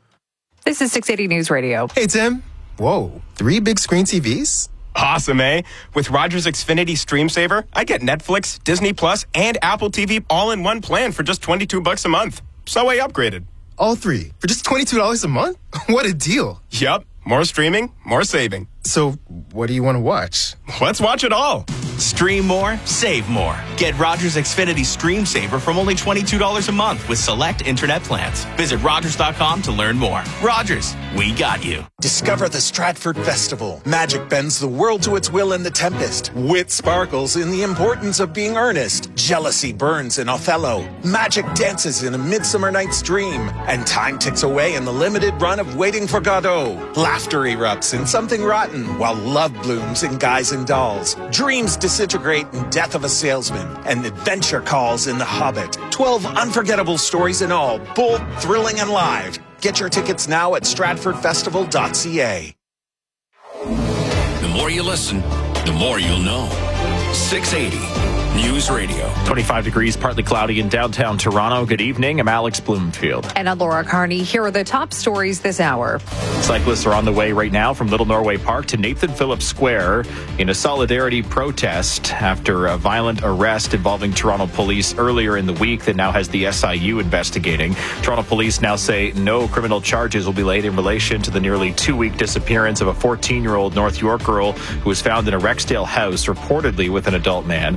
This is six eighty News Radio. Hey, Tim. Whoa, three big screen T Vs? Awesome, eh? With Rogers Xfinity Stream Saver, I get Netflix, Disney Plus, and Apple T V all in one plan for just twenty-two bucks a month. So I upgraded. All three for just twenty-two dollars a month? What a deal. Yup. More streaming, more saving. So what do you want to watch? Let's watch it all. Stream more, save more. Get Rogers Xfinity Stream Saver from only twenty-two dollars a month with select internet plans. Visit Rogers dot com to learn more. Rogers, we got you. Discover the Stratford Festival. Magic bends the world to its will in The Tempest. Wit sparkles in the importance of being earnest. Jealousy burns in Othello. Magic dances in A Midsummer Night's Dream. And time ticks away in the limited run of Waiting for Godot. Laughter erupts in Something Rotten, while love blooms in Guys and Dolls. Dreams disintegrate in Death of a Salesman, and adventure calls in The Hobbit. Twelve unforgettable stories in all, bold, thrilling, and live. Get your tickets now at stratford festival dot c a. The more you listen, the more you'll know. six eighty News Radio. twenty-five degrees, partly cloudy in downtown Toronto. Good evening. I'm Alex Bloomfield. And I'm Laura Carney. Here are the top stories this hour. Cyclists are on the way right now from Little Norway Park to Nathan Phillips Square in a solidarity protest after a violent arrest involving Toronto police earlier in the week that now has the S I U investigating. Toronto police now say no criminal charges will be laid in relation to the nearly two-week disappearance of a fourteen-year-old North York girl who was found in a Rexdale house, reportedly with an adult man. The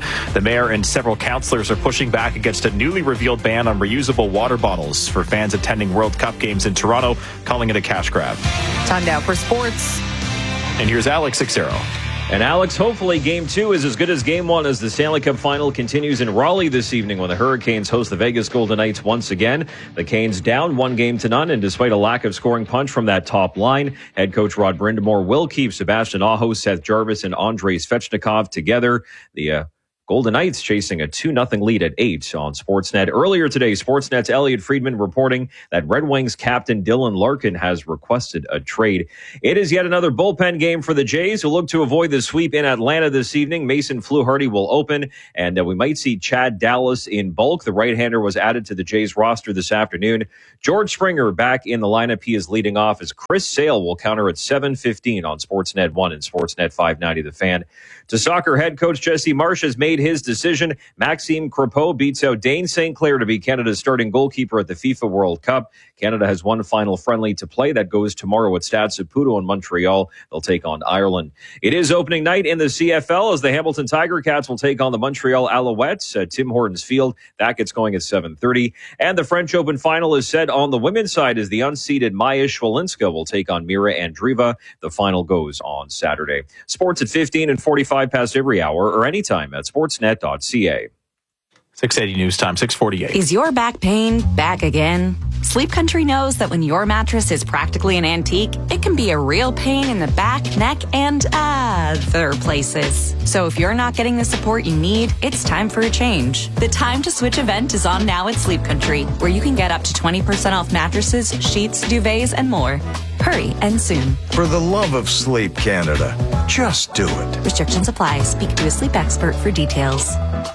mayor and several councillors are pushing back against a newly revealed ban on reusable water bottles for fans attending World Cup games in Toronto, calling it a cash grab. Time now for sports. And here's Alex Sixero. And Alex, hopefully game two is as good as game one as the Stanley Cup final continues in Raleigh this evening when the Hurricanes host the Vegas Golden Knights once again. The Canes down one game to none, and despite a lack of scoring punch from that top line, head coach Rod Brind'Amour will keep Sebastian Aho, Seth Jarvis, and Andrei Svechnikov together. The uh, Golden Knights chasing a two nothing lead at eight on Sportsnet. Earlier today, Sportsnet's Elliot Friedman reporting that Red Wings captain Dylan Larkin has requested a trade. It is yet another bullpen game for the Jays, who look to avoid the sweep in Atlanta this evening. Mason Fluharty will open, and uh, we might see Chad Dallas in bulk. The right-hander was added to the Jays roster this afternoon. George Springer back in the lineup. He is leading off as Chris Sale will counter at seven fifteen on Sportsnet one and Sportsnet five ninety The Fan. To soccer, head coach Jesse Marsh has made his decision. Maxime Crepeau beats out Dane Saint Clair to be Canada's starting goalkeeper at the FIFA World Cup. Canada has one final friendly to play. That goes tomorrow at Stade Saputo in Montreal. They'll take on Ireland. It is opening night in the C F L as the Hamilton Tiger Cats will take on the Montreal Alouettes at Tim Hortons Field. That gets going at seven thirty. And the French Open final is set on the women's side as the unseeded Maya Świlinska will take on Mira Andreeva. The final goes on Saturday. Sports at fifteen and forty-five past every hour or anytime at sportsnet dot c a. six eighty News Time, six forty-eight. Is your back pain back again? Sleep Country knows that when your mattress is practically an antique, it can be a real pain in the back, neck, and other places. So if you're not getting the support you need, it's time for a change. The Time to Switch event is on now at Sleep Country, where you can get up to twenty percent off mattresses, sheets, duvets, and more. Hurry and soon. For the love of sleep, Canada, just do it. Restrictions apply. Speak to a sleep expert for details.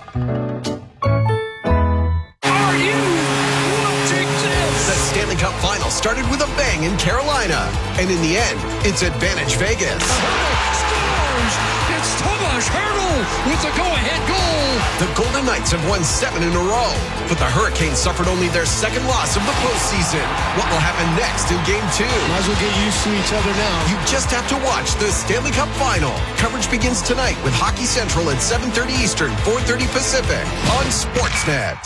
Stanley Cup final started with a bang in Carolina, and in the end, it's Advantage Vegas. Scores! It's Tomas Hertl with the go-ahead goal. The Golden Knights have won seven in a row, but the Hurricanes suffered only their second loss of the postseason. What will happen next in Game Two? Might as well get used to each other now. You just have to watch the Stanley Cup final. Coverage begins tonight with Hockey Central at seven thirty Eastern, four thirty Pacific on Sportsnet.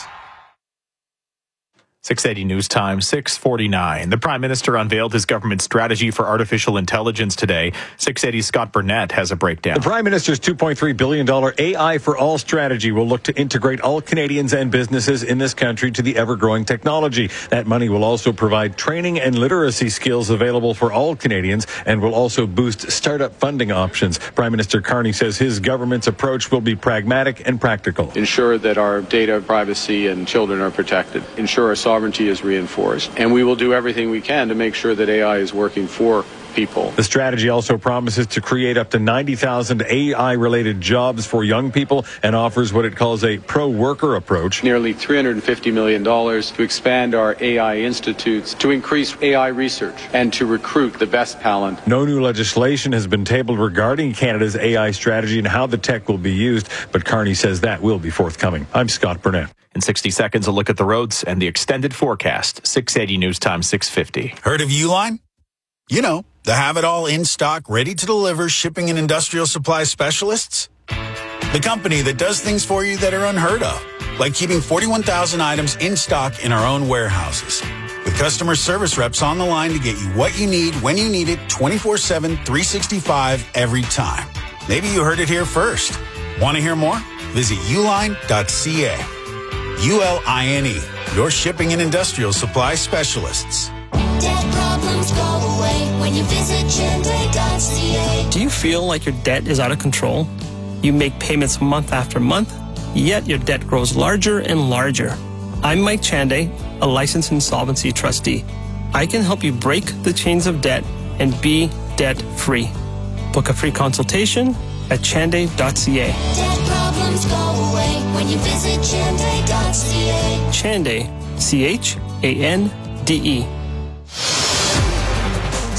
six eighty News Time, six forty-nine. The Prime Minister unveiled his government strategy for artificial intelligence today. six eighty's Scott Burnett has a breakdown. The Prime Minister's two point three billion dollars A I for All strategy will look to integrate all Canadians and businesses in this country to the ever-growing technology. That money will also provide training and literacy skills available for all Canadians and will also boost startup funding options. Prime Minister Carney says his government's approach will be pragmatic and practical. Ensure that our data privacy and children are protected. Ensure our sovereignty is reinforced. And we will do everything we can to make sure that A I is working for people. The strategy also promises to create up to ninety thousand A I-related jobs for young people and offers what it calls a pro-worker approach. Nearly three hundred fifty million dollars to expand our A I institutes, to increase A I research, and to recruit the best talent. No new legislation has been tabled regarding Canada's A I strategy and how the tech will be used, but Carney says that will be forthcoming. I'm Scott Burnett. In sixty seconds, a look at the roads and the extended forecast. six eighty News Time, six fifty. Heard of Uline? You know, the have-it-all in stock, ready to deliver shipping and industrial supply specialists. The company that does things for you that are unheard of, like keeping forty-one thousand items in stock in our own warehouses. With customer service reps on the line to get you what you need, when you need it, twenty-four seven, three sixty-five, every time. Maybe you heard it here first. Want to hear more? Visit uline dot c a. U L I N E, your shipping and industrial supply specialists. Debt problems go away when you visit Chende dot c a. Do you feel like your debt is out of control? You make payments month after month, yet your debt grows larger and larger. I'm Mike Chande, a licensed insolvency trustee. I can help you break the chains of debt and be debt-free. Book a free consultation at chande dot c a. Debt problems go away when you visit Chende dot c a. Chande, C H A N D E.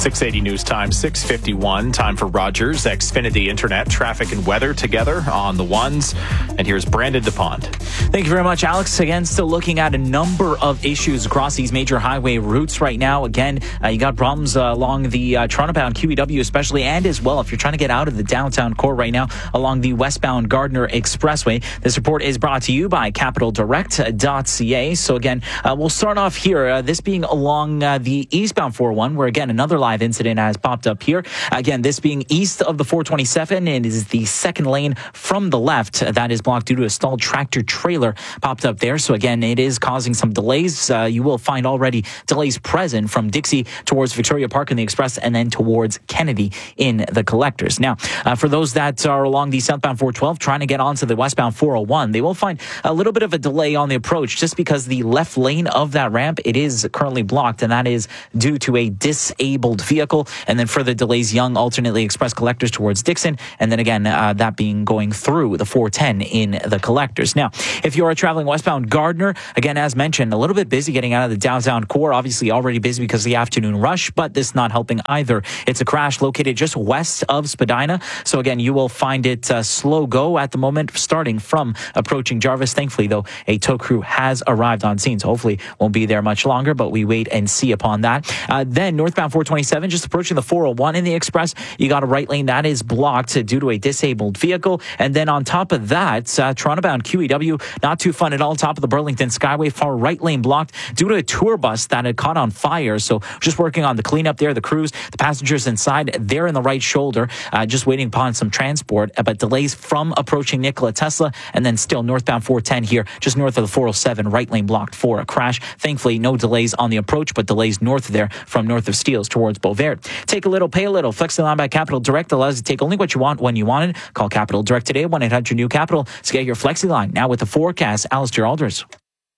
six eighty News Time, six fifty-one. Time for Rogers Xfinity Internet, traffic and weather together on the ones. And here's Brandon DuPont. Thank you very much, Alex. Again, still looking at a number of issues across these major highway routes right now. Again, uh, you got problems uh, along the uh, Toronto-bound Q E W especially, and as well if you're trying to get out of the downtown core right now along the westbound Gardner Expressway. This report is brought to you by capital direct dot c a. So again, uh, we'll start off here. Uh, this being along uh, the eastbound four oh one, where again another live incident has popped up here. Again, this being east of the four twenty-seven, and is the second lane from the left that is blocked due to a stalled tractor trailer popped up there. So again, it is causing some delays. Uh, you will find already delays present from Dixie towards Victoria Park in the Express, and then towards Kennedy in the Collectors. Now, uh, for those that are along the southbound four twelve trying to get onto the westbound four oh one, they will find a little bit of a delay on the approach just because the left lane of that ramp, it is currently blocked, and that is due to a disabled vehicle. And then further delays Young alternately Express Collectors towards Dixon, and then again uh, that being going through the four ten in the Collectors. Now, if you are traveling westbound Gardner, again, as mentioned, a little bit busy getting out of the downtown core. Obviously already busy because of the afternoon rush, but this not helping either. It's a crash located just west of Spadina. So again, you will find it uh, slow go at the moment, starting from approaching Jarvis. Thankfully, though, a tow crew has arrived on scene, so hopefully won't be there much longer, but we wait and see upon that. Uh, then northbound four twenty-seven, just approaching the four oh one in the Express, you got a right lane that is blocked due to a disabled vehicle. And then on top of that, uh, Toronto-bound Q E W, not too fun at all. Top of the Burlington Skyway, far right lane blocked due to a tour bus that had caught on fire. So just working on the cleanup there. The crews, the passengers inside, they're in the right shoulder, uh, just waiting upon some transport, but delays from approaching Nikola Tesla, and then still northbound four ten here, just north of the four oh seven, right lane blocked for a crash. Thankfully, no delays on the approach, but delays north of there from north of Steeles towards Beauvert. Take a little, pay a little. Flex the line by Capital Direct allows you to take only what you want when you want it. Call Capital Direct today, one eight hundred new capital, to get your Flexi line. Now with the forecast, Alistair Alders.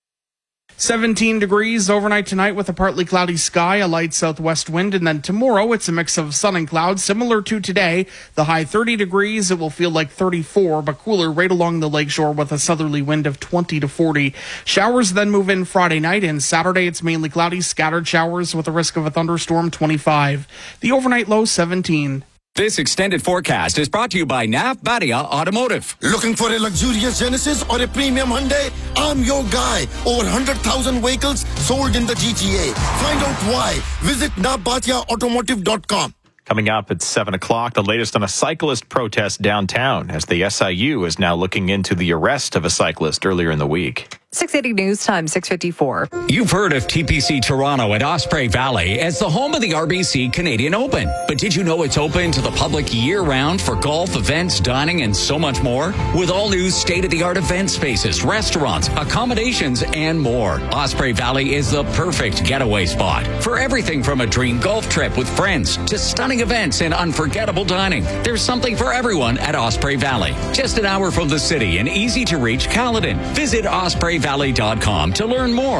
seventeen degrees overnight tonight with a partly cloudy sky, a light southwest wind, and then tomorrow it's a mix of sun and clouds similar to today. The high thirty degrees, it will feel like thirty-four, but cooler right along the lakeshore with a southerly wind of twenty to forty. Showers then move in Friday night, and Saturday it's mainly cloudy, scattered showers with a risk of a thunderstorm, twenty-five. The overnight low, seventeen. This extended forecast is brought to you by Nav Badia Automotive. Looking for a luxurious Genesis or a premium Hyundai? I'm your guy. Over one hundred thousand vehicles sold in the G T A. Find out why. Visit nav badia automotive dot com. Coming up at seven o'clock, the latest on a cyclist protest downtown, as the S I U is now looking into the arrest of a cyclist earlier in the week. six eighty News Time, six fifty-four. You've heard of T P C Toronto at Osprey Valley as the home of the R B C Canadian Open. But did you know it's open to the public year-round for golf, events, dining, and so much more? With all new state-of-the-art event spaces, restaurants, accommodations, and more. Osprey Valley is the perfect getaway spot for everything from a dream golf trip with friends to stunning events and unforgettable dining. There's something for everyone at Osprey Valley. Just an hour from the city and easy to reach Caledon. Visit osprey valley dot com to learn more.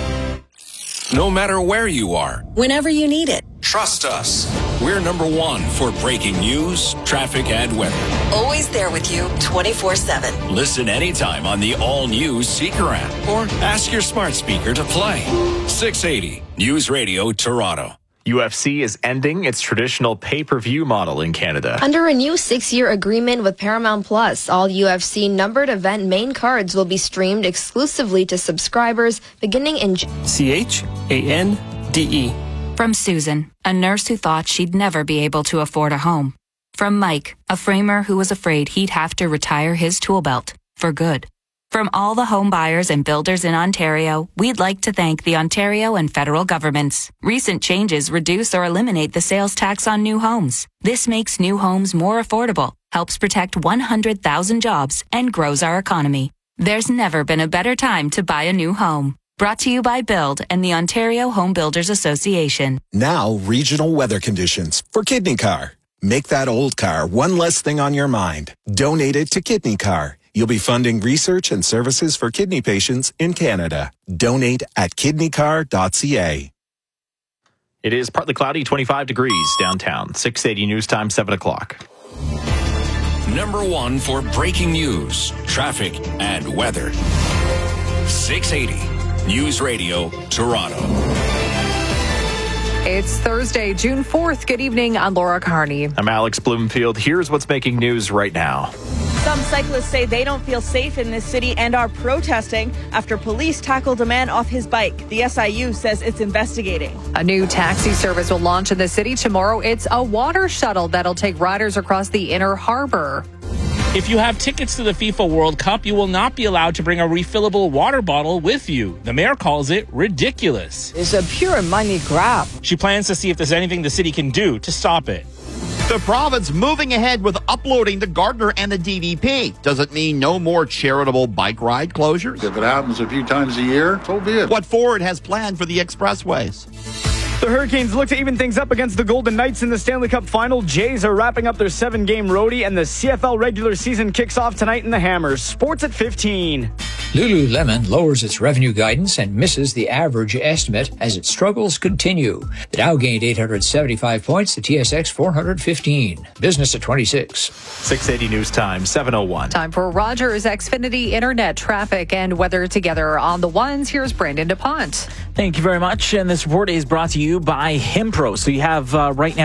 No matter where you are, whenever you need it. Trust us. We're number one for breaking news, traffic, and weather. Always there with you twenty-four seven. Listen anytime on the all-new Seeker app or ask your smart speaker to play. six eighty News Radio Toronto. U F C is ending its traditional pay-per-view model in Canada. Under a new six-year agreement with Paramount Plus, all U F C numbered event main cards will be streamed exclusively to subscribers beginning in C H A N D E. From Susan, a nurse who thought she'd never be able to afford a home. From Mike, a framer who was afraid he'd have to retire his tool belt for good. From all the home buyers and builders in Ontario, we'd like to thank the Ontario and federal governments. Recent changes reduce or eliminate the sales tax on new homes. This makes new homes more affordable, helps protect one hundred thousand jobs, and grows our economy. There's never been a better time to buy a new home. Brought to you by Build and the Ontario Home Builders Association. Now, regional weather conditions for Kidney Car. Make that old car one less thing on your mind. Donate it to Kidney Car. You'll be funding research and services for kidney patients in Canada. Donate at kidney car dot c a. It is partly cloudy, twenty-five degrees downtown. six eighty News Time, seven o'clock. Number one for breaking news, traffic, and weather. six eighty News Radio Toronto. It's Thursday, June fourth. Good evening. I'm Laura Carney. I'm Alex Bloomfield. Here's what's making news right now. Some cyclists say they don't feel safe in this city and are protesting after police tackled a man off his bike. The S I U says it's investigating. A new taxi service will launch in the city tomorrow. It's a water shuttle that'll take riders across the inner harbor. If you have tickets to the FIFA World Cup, you will not be allowed to bring a refillable water bottle with you. The mayor calls it ridiculous. It's a pure money grab. She plans to see if there's anything the city can do to stop it. The province moving ahead with uploading to Gardner and the D V P. Does it mean no more charitable bike ride closures? If it happens a few times a year, so be it. What Ford has planned for the expressways. The Hurricanes look to even things up against the Golden Knights in the Stanley Cup Final. Jays are wrapping up their seven-game roadie, and the C F L regular season kicks off tonight in the Hammers. Sports at fifteen. Lululemon lowers its revenue guidance and misses the average estimate as its struggles continue. The Dow gained eight hundred seventy-five points, the T S X four hundred fifteen. Business at twenty-six. six eighty News Time, seven oh one. Time for Rogers Xfinity Internet traffic and weather together on the ones. Here's Brandon DuPont. Thank you very much. And this report is brought to you by Himpro. So you have uh, right now